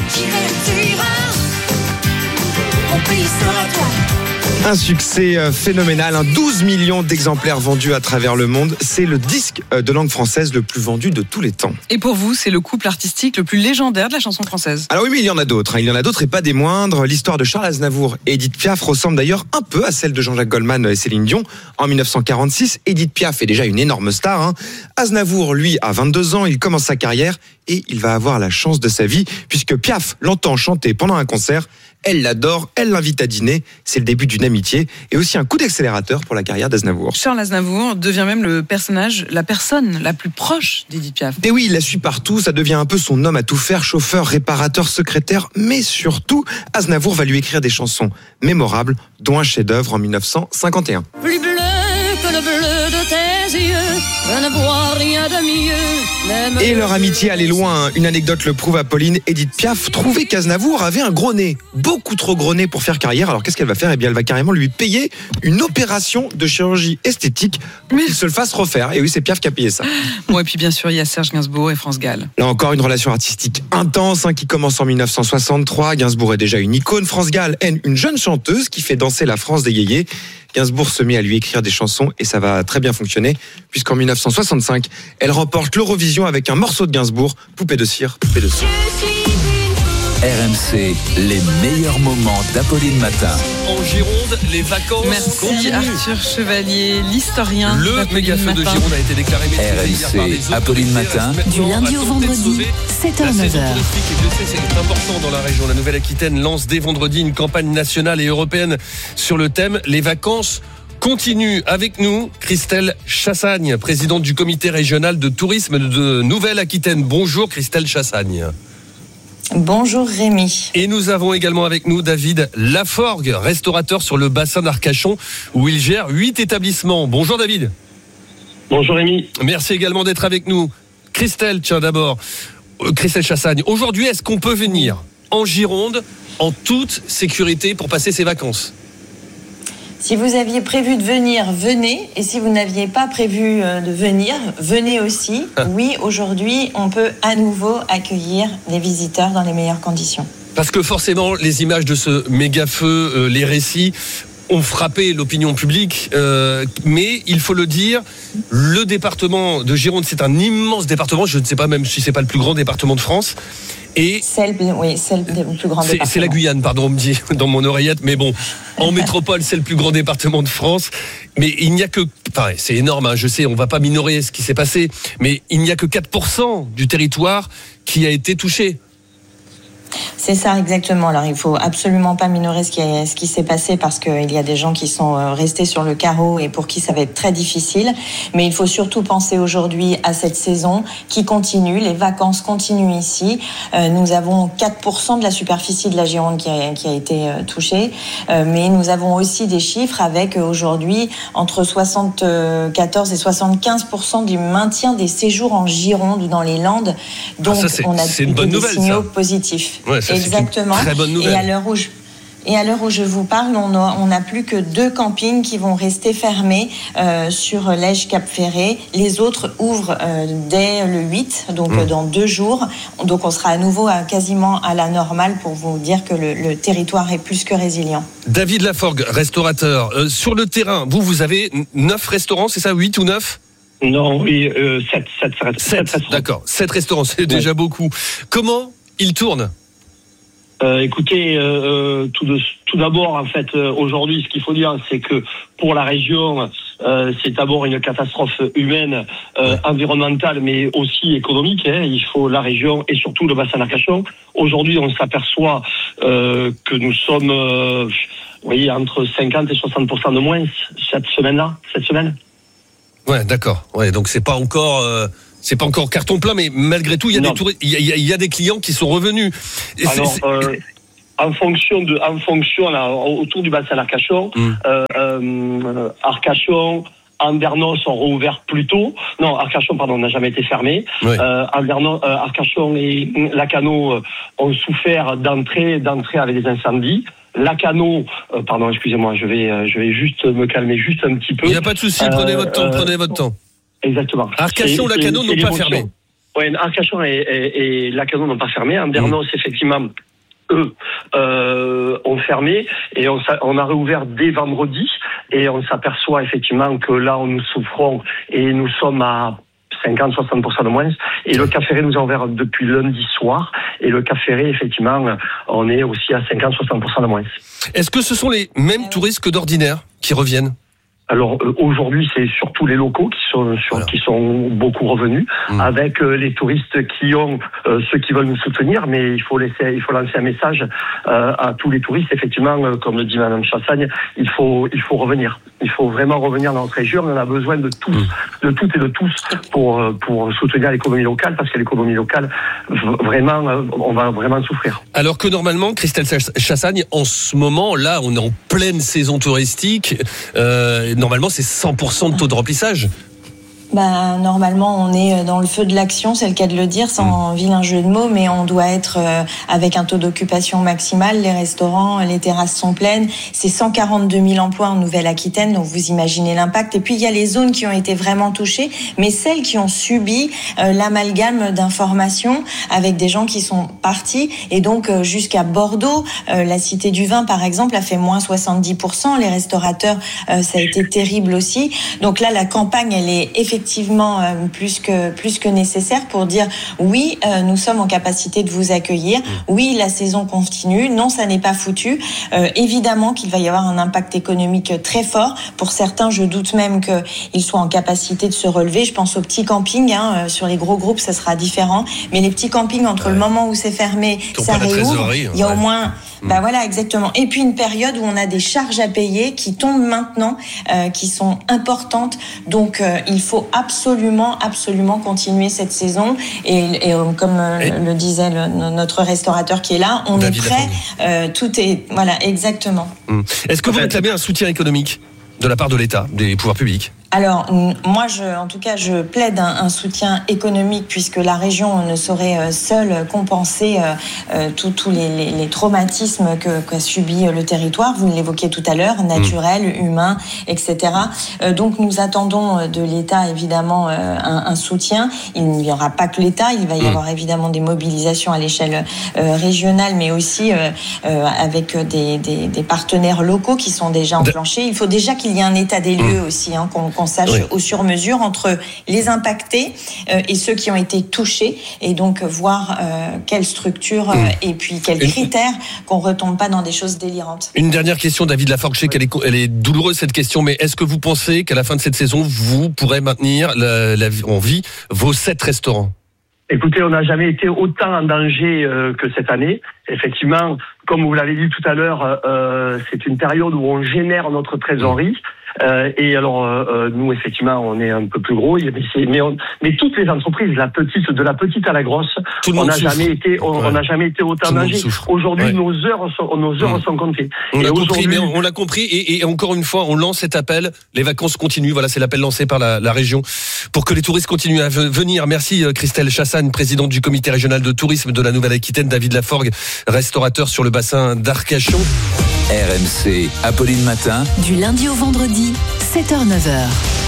Un succès phénoménal, hein, douze millions d'exemplaires vendus à travers le monde. C'est le disque de langue française le plus vendu de tous les temps. Et pour vous, c'est le couple artistique le plus légendaire de la chanson française. Alors oui, mais il y en a d'autres. Hein. Il y en a d'autres et pas des moindres. L'histoire de Charles Aznavour et Édith Piaf ressemble d'ailleurs un peu à celle de Jean-Jacques Goldman et Céline Dion. En dix-neuf cent quarante-six, Édith Piaf est déjà une énorme star. Hein. Aznavour, lui, a vingt-deux ans. Il commence sa carrière et il va avoir la chance de sa vie puisque Piaf l'entend chanter pendant un concert. Elle l'adore, elle l'invite à dîner. C'est le début d'une amitié et aussi un coup d'accélérateur pour la carrière d'Aznavour. Charles Aznavour devient même le personnage, la personne la plus proche d'Édith Piaf. Et oui, il la suit partout, ça devient un peu son homme à tout faire, chauffeur, réparateur, secrétaire, mais surtout, Aznavour va lui écrire des chansons mémorables, dont un chef-d'œuvre en dix-neuf cent cinquante et un. Plus bleu que le bleu de tes yeux, je ne vois rien de mieux. Et leur amitié allait loin. Une anecdote le prouve à Pauline. Édith Piaf trouvait qu'Aznavour avait un gros nez, beaucoup trop gros nez pour faire carrière. Alors qu'est-ce qu'elle va faire ? Eh bien, elle va carrément lui payer une opération de chirurgie esthétique pour qu'il se le fasse refaire. Et oui, c'est Piaf qui a payé ça. Bon, et puis bien sûr, il y a Serge Gainsbourg et France Gall. Là encore, une relation artistique intense hein, qui commence en dix-neuf cent soixante-trois. Gainsbourg est déjà une icône. France Gall, elle, une jeune chanteuse qui fait danser la France des yéyés. Gainsbourg se met à lui écrire des chansons et ça va très bien fonctionner puisqu'en dix-neuf cent soixante-cinq, elle remporte l'Eurovision avec un morceau de Gainsbourg, Poupée de cire, Poupée de cire. R M C, les meilleurs moments d'Apolline Matin. En Gironde, les vacances Merci continuent. Arthur Chevalier, l'historien. Le méga feu de Gironde a été déclaré R M C, Apolline Matin. Du lundi au vendredi, sept heures neuf heures. C'est important dans la région. La Nouvelle-Aquitaine lance dès vendredi une campagne nationale et européenne sur le thème Les vacances continuent. Avec nous, Christelle Chassagne, présidente du comité régional de tourisme de Nouvelle-Aquitaine. Bonjour Christelle Chassagne. Bonjour Rémi. Et nous avons également avec nous David Laforgue, restaurateur sur le bassin d'Arcachon, où il gère huit établissements. Bonjour David. Bonjour Rémi. Merci également d'être avec nous. Christelle, tiens d'abord, euh, Christelle Chassagne, aujourd'hui est-ce qu'on peut venir en Gironde en toute sécurité pour passer ses vacances ? Si vous aviez prévu de venir, venez. Et si vous n'aviez pas prévu de venir, venez aussi. Ah. Oui, aujourd'hui, on peut à nouveau accueillir les visiteurs dans les meilleures conditions. Parce que forcément, les images de ce méga feu, euh, les récits, ont frappé l'opinion publique. Euh, mais il faut le dire, le département de Gironde, c'est un immense département. Je ne sais pas même si c'est pas le plus grand département de France. Et c'est le, oui, c'est le plus grand c'est, département. C'est la Guyane, pardon, on me dit dans mon oreillette. Mais bon, en métropole, c'est le plus grand département de France. Mais il n'y a que... Enfin, c'est énorme, hein, je sais, on ne va pas minorer ce qui s'est passé. Mais il n'y a que quatre pour cent du territoire qui a été touché. C'est ça, exactement. Alors, il faut absolument pas minorer ce qui, est, ce qui s'est passé parce qu'il y a des gens qui sont restés sur le carreau et pour qui ça va être très difficile. Mais il faut surtout penser aujourd'hui à cette saison qui continue. Les vacances continuent ici. Euh, nous avons quatre pour cent de la superficie de la Gironde qui a, qui a été euh, touchée. Euh, mais nous avons aussi des chiffres avec euh, aujourd'hui entre soixante-quatorze et soixante-quinze pour cent du maintien des séjours en Gironde ou dans les Landes. Donc, ah, ça, on a c'est une bonne des nouvelle, signaux ça. positifs. Ouais, ça, exactement. C'est une très bonne nouvelle. Et à l'heure où je, et à l'heure où je vous parle, on a, on a plus que deux campings qui vont rester fermés euh, sur l'Ège Cap-Ferré. Les autres ouvrent euh, dès le huit, donc mmh. euh, dans deux jours. Donc on sera à nouveau à, quasiment à la normale pour vous dire que le, le territoire est plus que résilient. David Laforgue, restaurateur. Euh, sur le terrain, vous, vous avez neuf restaurants, c'est ça, huit ou neuf ? Non, oui, euh, sept, sept, sept, sept, sept d'accord. Sept restaurants, c'est ouais. déjà beaucoup. Comment ils tournent ? Euh, écoutez, euh, tout, de, tout d'abord, en fait, euh, aujourd'hui, ce qu'il faut dire, c'est que pour la région, euh, c'est d'abord une catastrophe humaine, euh, environnementale, mais aussi économique. Hein. Il faut la région et surtout le bassin d'Arcachon. Aujourd'hui, on s'aperçoit euh, que nous sommes, euh, vous voyez, entre cinquante et soixante pour cent de moins cette semaine-là, cette semaine. Ouais, d'accord. Ouais, donc c'est pas encore. Euh... C'est pas encore carton plein, mais malgré tout, il y a des touristes, il y a, il y a des clients qui sont revenus. Et Alors, c'est, c'est... Euh, en fonction de, en fonction là, autour du bassin d'Arcachon, mmh. euh, euh, Arcachon, Andernos ont rouvert plus tôt. Non, Arcachon, pardon, n'a jamais été fermé. Oui. Euh, Andernos, euh, Arcachon et Lacanau ont souffert d'entrée, d'entrée avec des incendies. Lacanau, euh, pardon, excusez-moi, je vais, euh, je vais juste me calmer juste un petit peu. Il n'y a pas de souci, prenez votre temps, euh, prenez votre temps. Exactement. Arcachon, c'est, Lacanau c'est, n'ont pas fermé. Oui, Arcachon et, et, et Lacanau n'ont pas fermé. Andernos, mmh. effectivement, eux, euh, ont fermé et on, on a réouvert dès vendredi et on s'aperçoit effectivement que là où nous souffrons et nous sommes à cinquante à soixante pour cent de moins. Et le Cap Ferré nous a ouvert depuis lundi soir. Et le Cap Ferré, effectivement, on est aussi à cinquante à soixante pour cent de moins. Est-ce que ce sont les mêmes touristes que d'ordinaire qui reviennent ? Alors euh, aujourd'hui, c'est surtout les locaux qui sont sur, voilà. qui sont beaucoup revenus, mmh. avec euh, les touristes qui ont euh, ceux qui veulent nous soutenir, mais il faut laisser, il faut lancer un message euh, à tous les touristes. Effectivement, euh, comme le dit Madame Chassagne, il faut il faut revenir. Il faut vraiment revenir dans notre région. On en a besoin de tous, mmh. de toutes et de tous pour pour soutenir l'économie locale, parce que l'économie locale, vraiment, euh, on va vraiment souffrir. Alors que normalement, Christelle Chassagne, en ce moment, là, on est en pleine saison touristique. Euh, Normalement, c'est cent pour cent de taux de remplissage. Bah, normalement, on est dans le feu de l'action, c'est le cas de le dire, sans mmh. vilain jeu de mots, mais on doit être euh, avec un taux d'occupation maximal. Les restaurants, les terrasses sont pleines. C'est cent quarante-deux mille emplois en Nouvelle-Aquitaine, donc vous imaginez l'impact. Et puis, il y a les zones qui ont été vraiment touchées, mais celles qui ont subi euh, l'amalgame d'informations avec des gens qui sont partis. Et donc, euh, jusqu'à Bordeaux, euh, la Cité du Vin, par exemple, a fait moins soixante-dix pour cent. Les restaurateurs, euh, ça a été terrible aussi. Donc là, la campagne, elle est effectivement effectivement euh, plus que plus que nécessaire pour dire oui, euh, nous sommes en capacité de vous accueillir. Oui, la saison continue. Non, ça n'est pas foutu. Euh, évidemment qu'il va y avoir un impact économique très fort. Pour certains, je doute même qu'ils soient en capacité de se relever. Je pense aux petits campings. Hein. Sur les gros groupes, ça sera différent. Mais les petits campings, entre ouais. le moment où c'est fermé, ça réouvre. Il y a ouais. au moins... Mmh. Bah voilà, exactement. Et puis une période où on a des charges à payer qui tombent maintenant, euh, qui sont importantes. Donc euh, il faut absolument, absolument continuer cette saison. Et, et euh, comme euh, et le disait le, notre restaurateur qui est là, on David est prêt. Euh, tout est voilà, exactement. Mmh. Est-ce que vous réclamez un soutien économique de la part de l'État, des pouvoirs publics ? Alors, moi, je, en tout cas, je plaide un, un soutien économique puisque la région ne saurait seule compenser euh, tous les, les, les traumatismes que, qu'a subi le territoire. Vous l'évoquiez tout à l'heure, naturel, mmh. humain, et cetera. Euh, donc, nous attendons de l'État, évidemment, euh, un, un soutien. Il n'y aura pas que l'État, il va y mmh. avoir évidemment des mobilisations à l'échelle euh, régionale, mais aussi euh, euh, avec des, des, des partenaires locaux qui sont déjà enclenchés. Il faut déjà qu'il y ait un état des lieux mmh. aussi, hein, qu'on, qu'on sache oui. au sur-mesure entre les impactés euh, et ceux qui ont été touchés, et donc voir euh, quelle structure euh, mmh. et puis quels Une... critères, qu'on retombe pas dans des choses délirantes. Une dernière question, David Laforgue, je sais qu'elle est, elle est douloureuse cette question, mais est-ce que vous pensez qu'à la fin de cette saison, vous pourrez maintenir la, la, en vie vos sept restaurants ? Écoutez, on n'a jamais été autant en danger euh, que cette année. Effectivement, comme vous l'avez dit tout à l'heure, euh, c'est une période où on génère notre trésorerie. Euh, et alors, euh, nous, effectivement, on est un peu plus gros, mais, c'est, mais, on, mais toutes les entreprises, la petite, de la petite à la grosse, on n'a jamais été, on, ouais. on n'a jamais été autant danger. Aujourd'hui, ouais. nos heures sont, nos heures mmh. sont comptées. On et l'a aujourd'hui... compris, mais on, on l'a compris. Et, et encore une fois, on lance cet appel. Les vacances continuent. Voilà, c'est l'appel lancé par la, la région pour que les touristes continuent à venir. Merci Christelle Chassagne, présidente du comité régional de tourisme de la Nouvelle-Aquitaine. David Laforgue, restaurateur sur le bassin d'Arcachon. R M C, Apolline Matin. Du lundi au vendredi, sept heures neuf heures.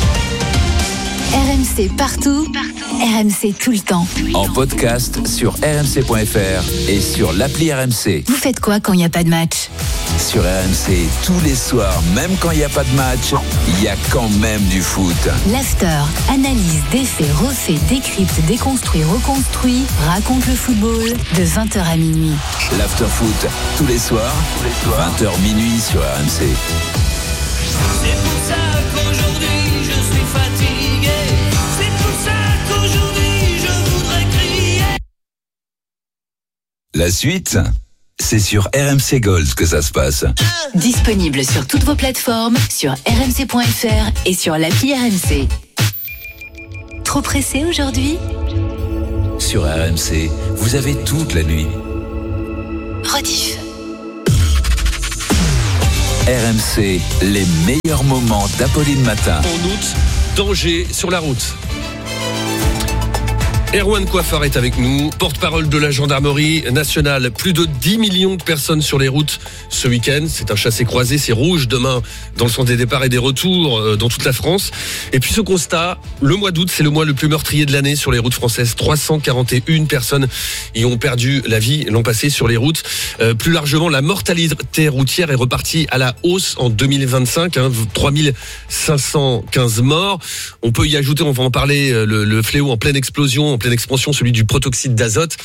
R M C partout, partout. R M C tout le temps. En podcast sur r m c point f r et sur l'appli R M C. Vous faites quoi quand il n'y a pas de match ? Sur R M C, tous les soirs, même quand il n'y a pas de match, il y a quand même du foot. L'after, analyse, défait, refait, décrypte, déconstruit, reconstruit, raconte le football de vingt heures à minuit. L'after foot, tous les soirs, tous les soirs. vingt heures minuit sur R M C. C'est pour ça qu'aujourd'hui je suis fatigué. C'est pour ça qu'aujourd'hui je voudrais crier. La suite, c'est sur R M C Gold que ça se passe. Disponible sur toutes vos plateformes, sur r m c point f r et sur l'appli R M C. Trop pressé aujourd'hui ? Sur R M C, vous avez toute la nuit. Rediff. R M C, les meilleurs moments d'Apolline Matin. En août, danger sur la route. Erwan Coiffard est avec nous, porte-parole de la gendarmerie nationale. Plus de dix millions de personnes sur les routes ce week-end. C'est un chassé-croisé, c'est rouge demain dans le sens des départs et des retours dans toute la France. Et puis ce constat, le mois d'août, c'est le mois le plus meurtrier de l'année sur les routes françaises. trois cent quarante et une personnes y ont perdu la vie l'an passé sur les routes. Euh, plus largement, la mortalité routière est repartie à la hausse en deux mille vingt-cinq. Hein, trois mille cinq cent quinze morts. On peut y ajouter, on va en parler, le, le fléau en pleine explosion, en pleine expansion, celui du protoxyde d'azote.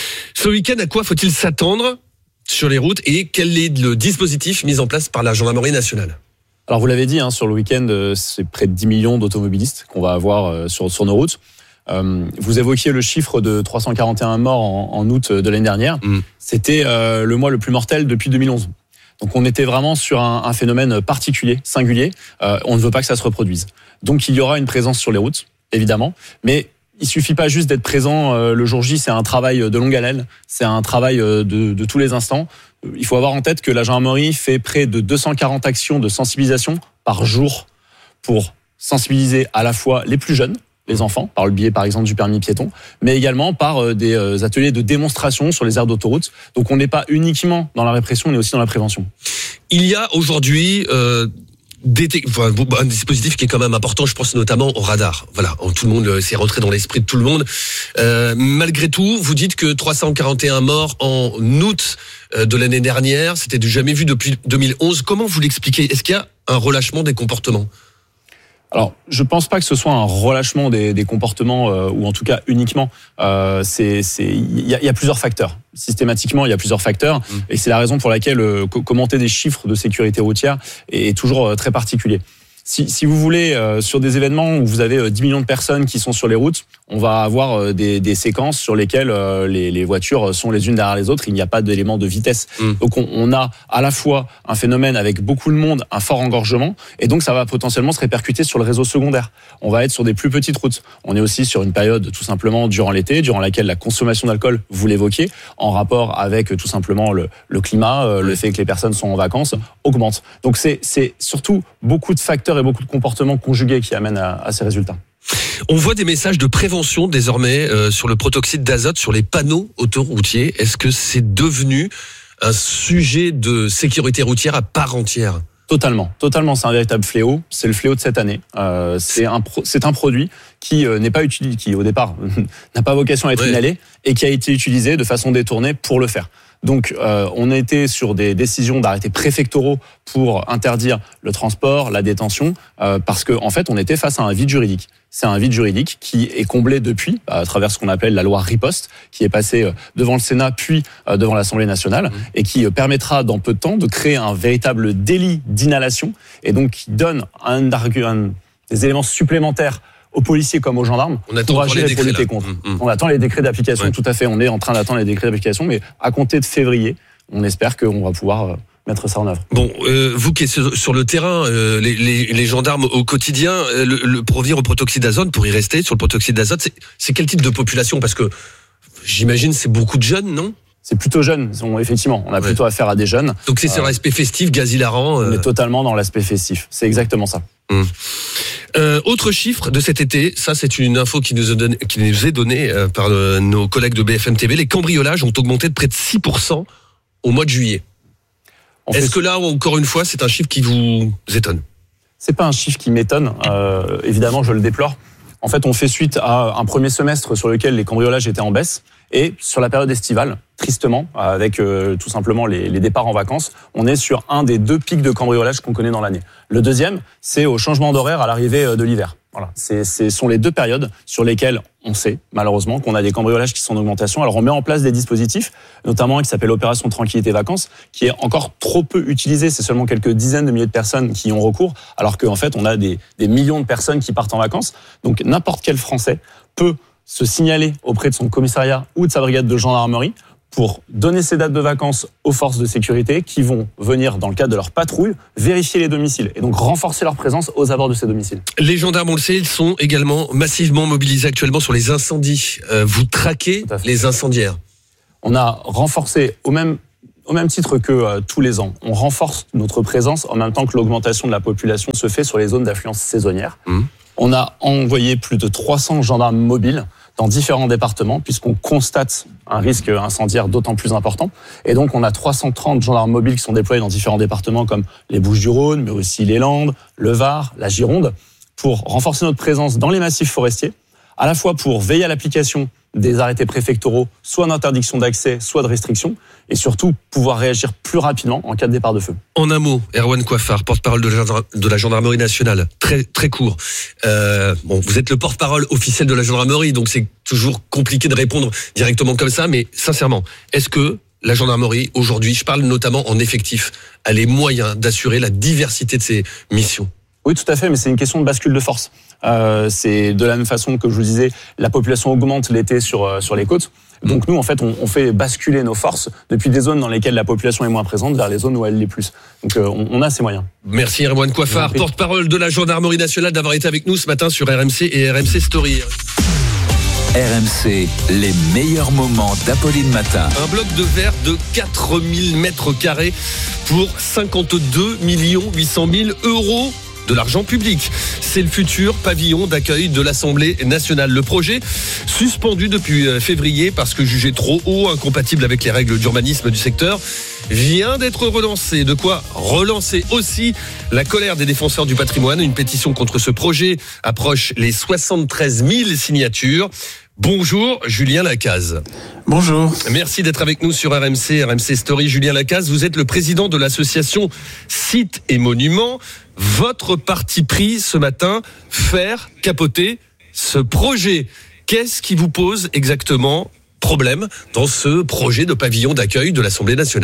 Ce week-end, à quoi faut-il s'attendre sur les routes et quel est le dispositif mis en place par la gendarmerie nationale ? Alors vous l'avez dit, hein, sur le week-end, c'est près de dix millions d'automobilistes qu'on va avoir sur, sur nos routes. Euh, vous évoquiez le chiffre de trois cent quarante et un morts en, en août de l'année dernière. Mmh. C'était euh, le mois le plus mortel depuis deux mille onze. Donc on était vraiment sur un, un phénomène particulier, singulier. Euh, on ne veut pas que ça se reproduise. Donc il y aura une présence sur les routes, évidemment, mais il suffit pas juste d'être présent euh, le jour J, c'est un travail de longue haleine, c'est un travail de, de tous les instants. Il faut avoir en tête que la gendarmerie fait près de deux cent quarante actions de sensibilisation par jour pour sensibiliser à la fois les plus jeunes, les enfants, par le biais par exemple du permis piéton, mais également par des ateliers de démonstration sur les aires d'autoroute. Donc on n'est pas uniquement dans la répression, on est aussi dans la prévention. Il y a aujourd'hui... Euh Enfin, un dispositif qui est quand même important, je pense notamment au radar. Voilà, tout le monde, c'est rentré dans l'esprit de tout le monde. Euh, malgré tout, vous dites que trois cent quarante et un morts en août de l'année dernière, c'était du jamais vu depuis deux mille onze. Comment vous l'expliquez ? Est-ce qu'il y a un relâchement des comportements ? Alors, je pense pas que ce soit un relâchement des, des comportements, euh, ou en tout cas uniquement. Euh, c'est, c'est, il y a, y a plusieurs facteurs. Systématiquement, il y a plusieurs facteurs, mmh. et c'est la raison pour laquelle euh, commenter des chiffres de sécurité routière est, est toujours euh, très particulier. Si, si vous voulez, euh, sur des événements où vous avez euh, dix millions de personnes qui sont sur les routes, on va avoir euh, des, des séquences sur lesquelles euh, les, les voitures sont les unes derrière les autres. Il n'y a pas d'élément de vitesse. Mmh. Donc on, on a à la fois un phénomène avec beaucoup de monde, un fort engorgement, et donc ça va potentiellement se répercuter sur le réseau secondaire. On va être sur des plus petites routes. On est aussi sur une période tout simplement durant l'été, durant laquelle la consommation d'alcool, vous l'évoquiez, en rapport avec tout simplement le, le climat, euh, le fait que les personnes sont en vacances, augmente. Donc c'est, c'est surtout beaucoup de facteurs et beaucoup de comportements conjugués qui amènent à, à ces résultats. On voit des messages de prévention désormais euh, sur le protoxyde d'azote sur les panneaux autoroutiers. Est-ce que c'est devenu un sujet de sécurité routière à part entière ? Totalement, totalement. C'est un véritable fléau. C'est le fléau de cette année. Euh, c'est un pro- c'est un produit qui euh, n'est pas utilisé, qui au départ n'a pas vocation à être ouais. inhalé et qui a été utilisé de façon détournée pour le faire. Donc, euh, on a été sur des décisions d'arrêtés préfectoraux pour interdire le transport, la détention, euh, parce que en fait, on était face à un vide juridique. C'est un vide juridique qui est comblé depuis, à travers ce qu'on appelle la loi Riposte, qui est passée devant le Sénat puis devant l'Assemblée nationale, mmh. et qui permettra dans peu de temps de créer un véritable délit d'inhalation, et donc qui donne un, un, des éléments supplémentaires aux policiers comme aux gendarmes on attend pour agir les et pour décrets, lutter contre. Mmh, mmh. On attend les décrets d'application, ouais. tout à fait. On est en train d'attendre les décrets d'application, mais à compter de février, on espère qu'on va pouvoir mettre ça en œuvre. Bon, euh, vous qui êtes sur, sur le terrain, euh, les, les, les gendarmes au quotidien, euh, le, le, pour revenir au protoxyde d'azote, pour y rester sur le protoxyde d'azote, c'est, c'est quel type de population ? Parce que j'imagine c'est beaucoup de jeunes, non ? C'est plutôt jeune, effectivement. On a ouais. plutôt affaire à des jeunes. Donc c'est sur euh, l'aspect festif, gaz hilarant. Euh... On est totalement dans l'aspect festif. C'est exactement ça. Hum. Euh, autre chiffre de cet été, ça c'est une info qui nous est donnée, qui nous est donnée euh, par euh, nos collègues de B F M T V. Les cambriolages ont augmenté de près de six pour cent au mois de juillet. On Est-ce fait... que là, encore une fois, c'est un chiffre qui vous étonne ? C'est pas un chiffre qui m'étonne. Euh, évidemment, je le déplore. En fait, on fait suite à un premier semestre sur lequel les cambriolages étaient en baisse. Et sur la période estivale, tristement, avec euh, tout simplement les, les départs en vacances, on est sur un des deux pics de cambriolage qu'on connaît dans l'année. Le deuxième, c'est au changement d'horaire à l'arrivée de l'hiver. Voilà, c'est, ce sont les deux périodes sur lesquelles on sait, malheureusement, qu'on a des cambriolages qui sont en augmentation. Alors on met en place des dispositifs, notamment un qui s'appelle Opération Tranquillité Vacances, qui est encore trop peu utilisé. C'est seulement quelques dizaines de milliers de personnes qui y ont recours, alors qu'en fait, on a des, des millions de personnes qui partent en vacances. Donc n'importe quel Français peut se signaler auprès de son commissariat ou de sa brigade de gendarmerie pour donner ses dates de vacances aux forces de sécurité qui vont venir, dans le cadre de leur patrouille, vérifier les domiciles et donc renforcer leur présence aux abords de ces domiciles. Les gendarmes, on le sait, ils sont également massivement mobilisés actuellement sur les incendies. Euh, vous traquez les incendiaires. On a renforcé au même au même titre que euh, tous les ans, on renforce notre présence en même temps que l'augmentation de la population se fait sur les zones d'affluence saisonnière. Mmh. On a envoyé plus de trois cents gendarmes mobiles dans différents départements, puisqu'on constate un risque incendiaire d'autant plus important. Et donc, on a trois cent trente gendarmes mobiles qui sont déployés dans différents départements comme les Bouches-du-Rhône, mais aussi les Landes, le Var, la Gironde, pour renforcer notre présence dans les massifs forestiers, à la fois pour veiller à l'application des arrêtés préfectoraux, soit d'interdiction d'accès, soit de restriction, et surtout pouvoir réagir plus rapidement en cas de départ de feu. En un mot, Erwan Coiffard, porte-parole de la, de la gendarmerie nationale, très très court. Euh, bon, vous êtes le porte-parole officiel de la gendarmerie, donc c'est toujours compliqué de répondre directement comme ça, mais sincèrement, est-ce que la gendarmerie aujourd'hui, je parle notamment en effectif, a les moyens d'assurer la diversité de ses missions ? Oui, tout à fait, mais c'est une question de bascule de force. Euh, c'est de la même façon que je vous disais, la population augmente l'été sur sur les côtes. Donc nous, en fait, on, on fait basculer nos forces depuis des zones dans lesquelles la population est moins présente vers les zones où elle l'est plus. Donc euh, on, on a ces moyens. Merci Erwan Coiffard, porte-parole de la gendarmerie nationale, d'avoir été avec nous ce matin sur R M C et R M C Story. R M C, les meilleurs moments d'Apolline Matin. Un bloc de verre de quatre mille mètres carrés pour cinquante-deux millions huit cent mille euros. De l'argent public. C'est le futur pavillon d'accueil de l'Assemblée nationale. Le projet, suspendu depuis février parce que jugé trop haut, incompatible avec les règles d'urbanisme du secteur, vient d'être relancé. De quoi relancer aussi la colère des défenseurs du patrimoine. Une pétition contre ce projet approche les soixante-treize mille signatures. Bonjour Julien Lacaze. Bonjour. Merci d'être avec nous sur R M C, R M C Story. Julien Lacaze, vous êtes le président de l'association Sites et Monuments. Votre parti pris ce matin, faire capoter ce projet. Qu'est-ce qui vous pose exactement problème dans ce projet de pavillon d'accueil de l'Assemblée nationale ?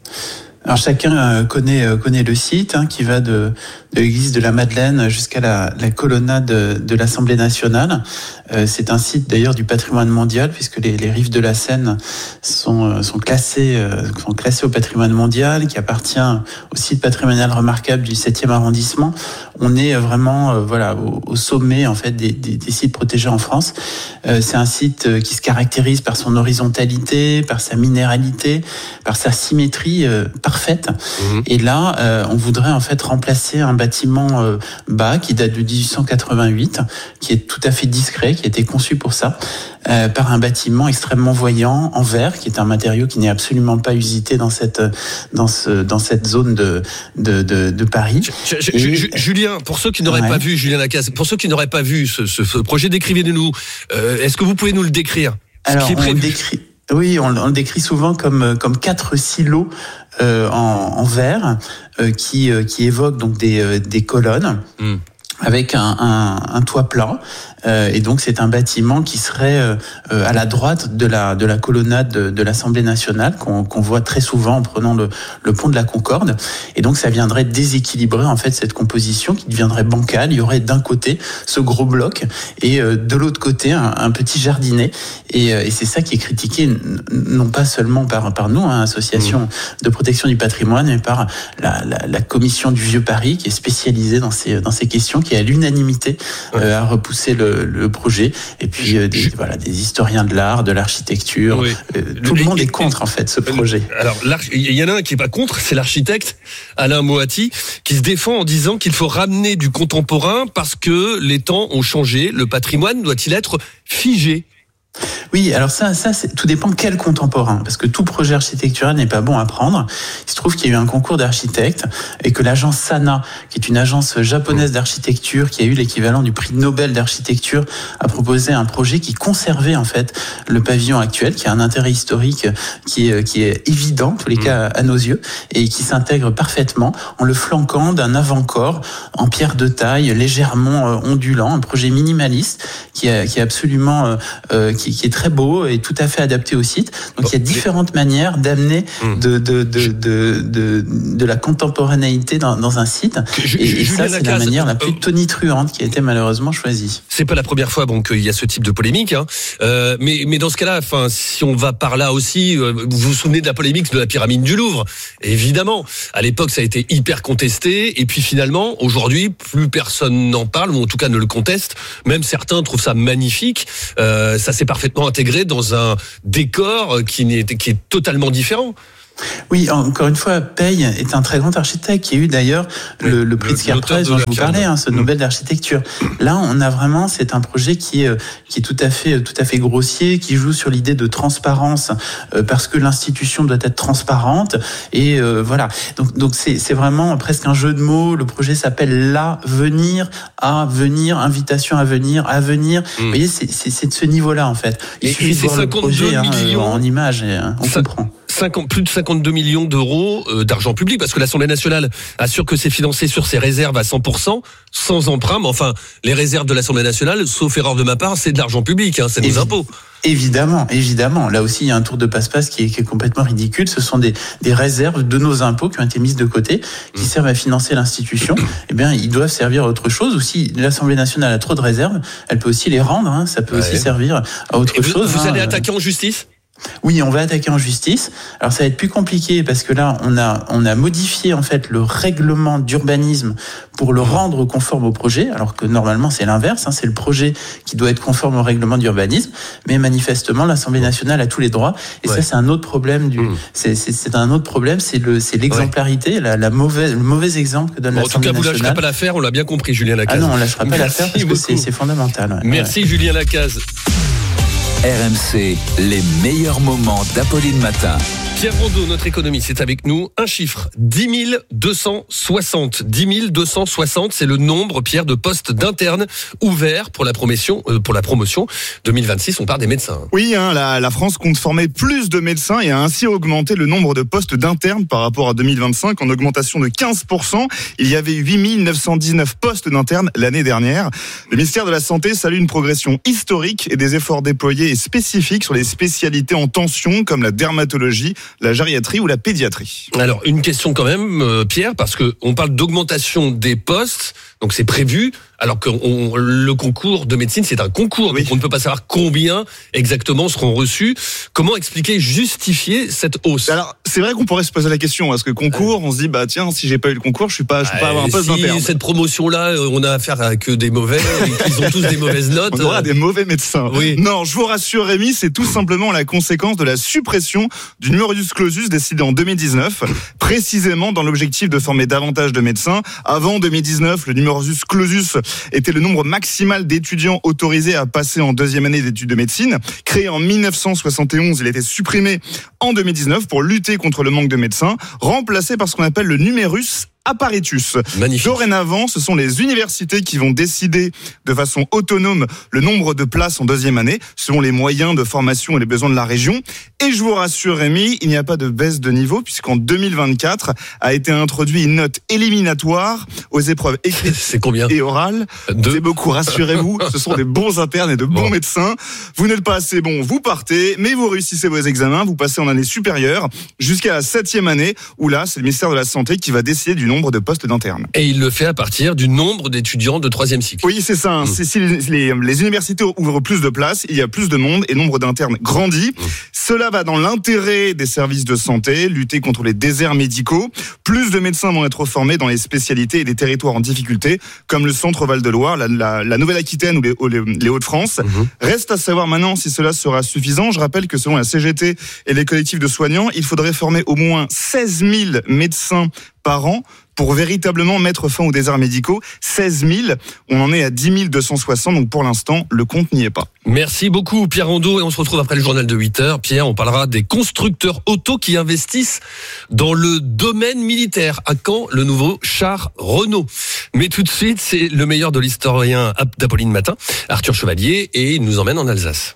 Alors chacun connaît connaît le site hein, qui va de, de l'église de la Madeleine jusqu'à la, la colonnade de, de l'Assemblée nationale. Euh, c'est un site d'ailleurs du patrimoine mondial puisque les, les rives de la Seine sont sont classées sont classées au patrimoine mondial, qui appartient au site patrimonial remarquable du septième arrondissement. On est vraiment euh, voilà au, au sommet en fait des, des, des sites protégés en France. Euh, c'est un site qui se caractérise par son horizontalité, par sa minéralité, par sa symétrie euh, parfaite. Mmh. Et là, euh, on voudrait en fait remplacer un bâtiment euh, bas qui date de dix-huit cent quatre-vingt-huit, qui est tout à fait discret, qui a été conçu pour ça, euh, par un bâtiment extrêmement voyant en verre, qui est un matériau qui n'est absolument pas usité dans cette dans ce dans cette zone de de de, de Paris. Je, je, Et, je, Julien, pour ceux qui n'auraient ouais. pas vu Julien Lacaze, pour ceux qui n'auraient pas vu ce, ce, ce projet, décrivez-nous. Euh, est-ce que vous pouvez nous le décrire ? Alors, qui est prévu ? on décrit. Oui, on, on le décrit souvent comme comme quatre silos euh, en, en verre euh, qui euh, qui évoquent donc des euh, des colonnes. Mm. Avec un, un, un toit plat, euh, et donc c'est un bâtiment qui serait euh, à la droite de la de la colonnade de, de l'Assemblée nationale qu'on, qu'on voit très souvent en prenant le, le pont de la Concorde, et donc ça viendrait déséquilibrer en fait cette composition qui deviendrait bancale. Il y aurait d'un côté ce gros bloc et euh, de l'autre côté un, un petit jardinet, et, euh, et c'est ça qui est critiqué n- non pas seulement par par nous, hein, association mmh. de protection du patrimoine, mais par la, la, la commission du Vieux Paris qui est spécialisée dans ces dans ces questions, qui à l'unanimité euh, a repoussé le, le projet, et puis euh, des, voilà, des historiens de l'art, de l'architecture, oui. euh, tout le, le monde est contre en fait ce projet. Alors il y en a un qui est pas contre, c'est l'architecte Alain Moati qui se défend en disant qu'il faut ramener du contemporain parce que les temps ont changé. Le patrimoine doit-il être figé ? Oui, alors ça, ça, c'est, tout dépend quel contemporain, parce que tout projet architectural n'est pas bon à prendre. Il se trouve qu'il y a eu un concours d'architectes et que l'agence Sana, qui est une agence japonaise d'architecture, qui a eu l'équivalent du prix Nobel d'architecture, a proposé un projet qui conservait en fait le pavillon actuel, qui a un intérêt historique qui est, qui est évident, en tous les cas à nos yeux, et qui s'intègre parfaitement en le flanquant d'un avant-corps en pierre de taille, légèrement ondulant, un projet minimaliste qui est, qui est absolument euh, qui, qui est très beau et tout à fait adapté au site. Donc il y a différentes manières d'amener de, de, de, de, de, de la contemporanéité dans, dans un site. Je, et, et ça, c'est la manière la plus tonitruante qui a été malheureusement choisie. C'est pas la première fois bon, qu'il y a ce type de polémique. Hein. Euh, mais, mais dans ce cas-là, enfin, si on va par là aussi, euh, vous vous souvenez de la polémique de la pyramide du Louvre ? Évidemment, à l'époque, ça a été hyper contesté. Et puis finalement, aujourd'hui, plus personne n'en parle, ou en tout cas ne le conteste. Même certains trouvent ça magnifique. Euh, ça s'est parfaitement intégré dans un décor qui, n'est, qui est totalement différent. Oui, encore une fois, Paye est un très grand architecte qui a eu d'ailleurs oui, le, le prix de Scarpress dont je vous parlais, hein, ce Nobel d'architecture. Là, on a vraiment, c'est un projet qui est, qui est tout à fait, tout à fait grossier, qui joue sur l'idée de transparence euh, parce que l'institution doit être transparente et euh, voilà. Donc, donc c'est, c'est vraiment presque un jeu de mots. Le projet s'appelle l'avenir, à venir, invitation à venir, à venir. Mmh. Vous voyez, c'est, c'est, c'est de ce niveau-là en fait. Il et, suffit et de voir le projet hein, en image et hein, on ça... comprend. cinquante, plus de cinquante-deux millions d'euros d'argent public, parce que l'Assemblée nationale assure que c'est financé sur ses réserves à cent pour cent, sans emprunt, mais enfin, les réserves de l'Assemblée nationale, sauf erreur de ma part, c'est de l'argent public, hein, c'est nos impôts. Évidemment, évidemment. Là aussi, il y a un tour de passe-passe qui est, qui est complètement ridicule. Ce sont des, des réserves de nos impôts qui ont été mises de côté, qui servent à financer l'institution. Eh bien, ils doivent servir à autre chose. Ou si l'Assemblée nationale a trop de réserves, elle peut aussi les rendre. Hein, ça peut ouais. aussi servir à autre Et chose. Vous, vous hein. allez attaquer en justice ? Oui, on va attaquer en justice. Alors ça va être plus compliqué parce que là, on a on a modifié en fait le règlement d'urbanisme pour le rendre conforme au projet, alors que normalement c'est l'inverse, hein, c'est le projet qui doit être conforme au règlement d'urbanisme. Mais manifestement, l'Assemblée nationale a tous les droits. Et ouais. ça, c'est un autre problème du. Mmh. C'est, c'est c'est un autre problème, c'est le c'est l'exemplarité, ouais. la, la mauvaise le mauvais exemple que donne bon, l'Assemblée nationale. En tout cas, vous lâcherez pas l'affaire, on l'a bien compris, Julien Lacaze. Ah non, on lâchera pas l'affaire parce beaucoup. que c'est, c'est fondamental. Ouais. Merci ouais. Julien Lacaze. R M C, les meilleurs moments d'Apolline Matin. Pierre Rondeau, notre économiste, c'est avec nous. Un chiffre, dix mille deux cent soixante. dix mille deux cent soixante, c'est le nombre, Pierre, de postes d'internes ouverts pour la promotion, euh, pour la promotion deux mille vingt-six. On parle des médecins. Oui, hein, la, la France compte former plus de médecins et a ainsi augmenté le nombre de postes d'internes par rapport à deux mille vingt-cinq en augmentation de quinze pour cent. Il y avait huit mille neuf cent dix-neuf postes d'internes l'année dernière. Le ministère de la Santé salue une progression historique et des efforts déployés et spécifiques sur les spécialités en tension comme la dermatologie, la gériatrie ou la pédiatrie. Alors, une question quand même, euh, Pierre, parce que on parle d'augmentation des postes, donc c'est prévu, alors que on, le concours de médecine, c'est un concours, oui. donc on ne peut pas savoir combien exactement seront reçus. Comment expliquer, justifier cette hausse ? Alors, c'est vrai qu'on pourrait se poser la question, parce que concours, on se dit, bah tiens, si j'ai pas eu le concours, je suis pas, je peux pas avoir un poste si d'interne. Cette promotion-là, on a affaire à que des mauvais, ils ont tous des mauvaises notes. On aura des mauvais médecins. Oui. Non, je vous rassure, Rémi, c'est tout simplement la conséquence de la suppression du numerus clausus décidé en deux mille dix-neuf, précisément dans l'objectif de former davantage de médecins. Avant deux mille dix-neuf, le numerus clausus était le nombre maximal d'étudiants autorisés à passer en deuxième année d'études de médecine. Créé en mille neuf cent soixante et onze, il a été supprimé en deux mille dix-neuf pour lutter contre le manque de médecins, remplacé par ce qu'on appelle le numerus apparitus. Magnifique. Dorénavant, ce sont les universités qui vont décider de façon autonome le nombre de places en deuxième année, selon les moyens de formation et les besoins de la région. Et je vous rassure, Rémi, il n'y a pas de baisse de niveau, puisqu'en deux mille vingt-quatre a été introduit une note éliminatoire aux épreuves écrites c'est combien et orales. Deux. C'est beaucoup, rassurez-vous, ce sont des bons internes et de bons bon. médecins. Vous n'êtes pas assez bon, vous partez, mais vous réussissez vos examens, vous passez en année supérieure, jusqu'à la septième année, où là, c'est le ministère de la Santé qui va décider du nombre de postes d'internes. Et il le fait à partir du nombre d'étudiants de troisième cycle. Oui, c'est ça. Hein. Mmh. C'est, si les, les, les universités ouvrent plus de places, il y a plus de monde et le nombre d'internes grandit. Mmh. Cela va dans l'intérêt des services de santé, lutter contre les déserts médicaux. Plus de médecins vont être formés dans les spécialités et les territoires en difficulté, comme le centre Val-de-Loire, la, la, la Nouvelle-Aquitaine ou les, les, les Hauts-de-France. Mmh. Reste à savoir maintenant si cela sera suffisant. Je rappelle que selon la C G T et les collectifs de soignants, il faudrait former au moins seize mille médecins par an pour véritablement mettre fin aux déserts médicaux. seize mille, on en est à dix mille deux cent soixante, donc pour l'instant, le compte n'y est pas. Merci beaucoup Pierre Rondeau, et on se retrouve après le journal de huit heures. Pierre, on parlera des constructeurs auto qui investissent dans le domaine militaire. À quand le nouveau char Renault ? Mais tout de suite, c'est le meilleur de l'historien d'Apolline Matin, Arthur Chevalier, et il nous emmène en Alsace.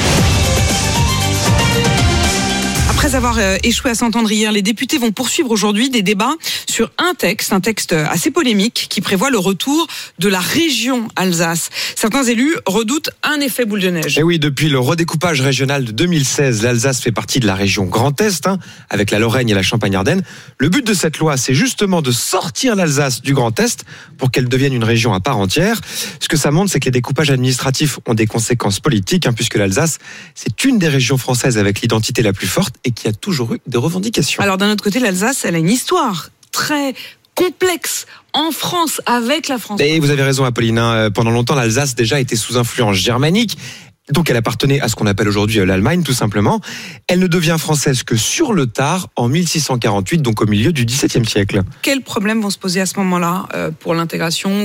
Après avoir échoué à s'entendre hier, les députés vont poursuivre aujourd'hui des débats sur un texte, un texte assez polémique qui prévoit le retour de la région Alsace. Certains élus redoutent un effet boule de neige. Et oui, depuis le redécoupage régional de deux mille seize, l'Alsace fait partie de la région Grand Est, hein, avec la Lorraine et la Champagne-Ardenne. Le but de cette loi, c'est justement de sortir l'Alsace du Grand Est pour qu'elle devienne une région à part entière. Ce que ça montre, c'est que les découpages administratifs ont des conséquences politiques, hein, puisque l'Alsace, c'est une des régions françaises avec l'identité la plus forte et qui a toujours eu des revendications. Alors d'un autre côté, l'Alsace, elle a une histoire très complexe en France, avec la France. Et vous avez raison, Apolline. Pendant longtemps, l'Alsace déjà était sous influence germanique. Donc elle appartenait à ce qu'on appelle aujourd'hui l'Allemagne, tout simplement. Elle ne devient française que sur le tard, en mille six cent quarante-huit, donc au milieu du dix-septième siècle. Quels problèmes vont se poser à ce moment-là euh, pour l'intégration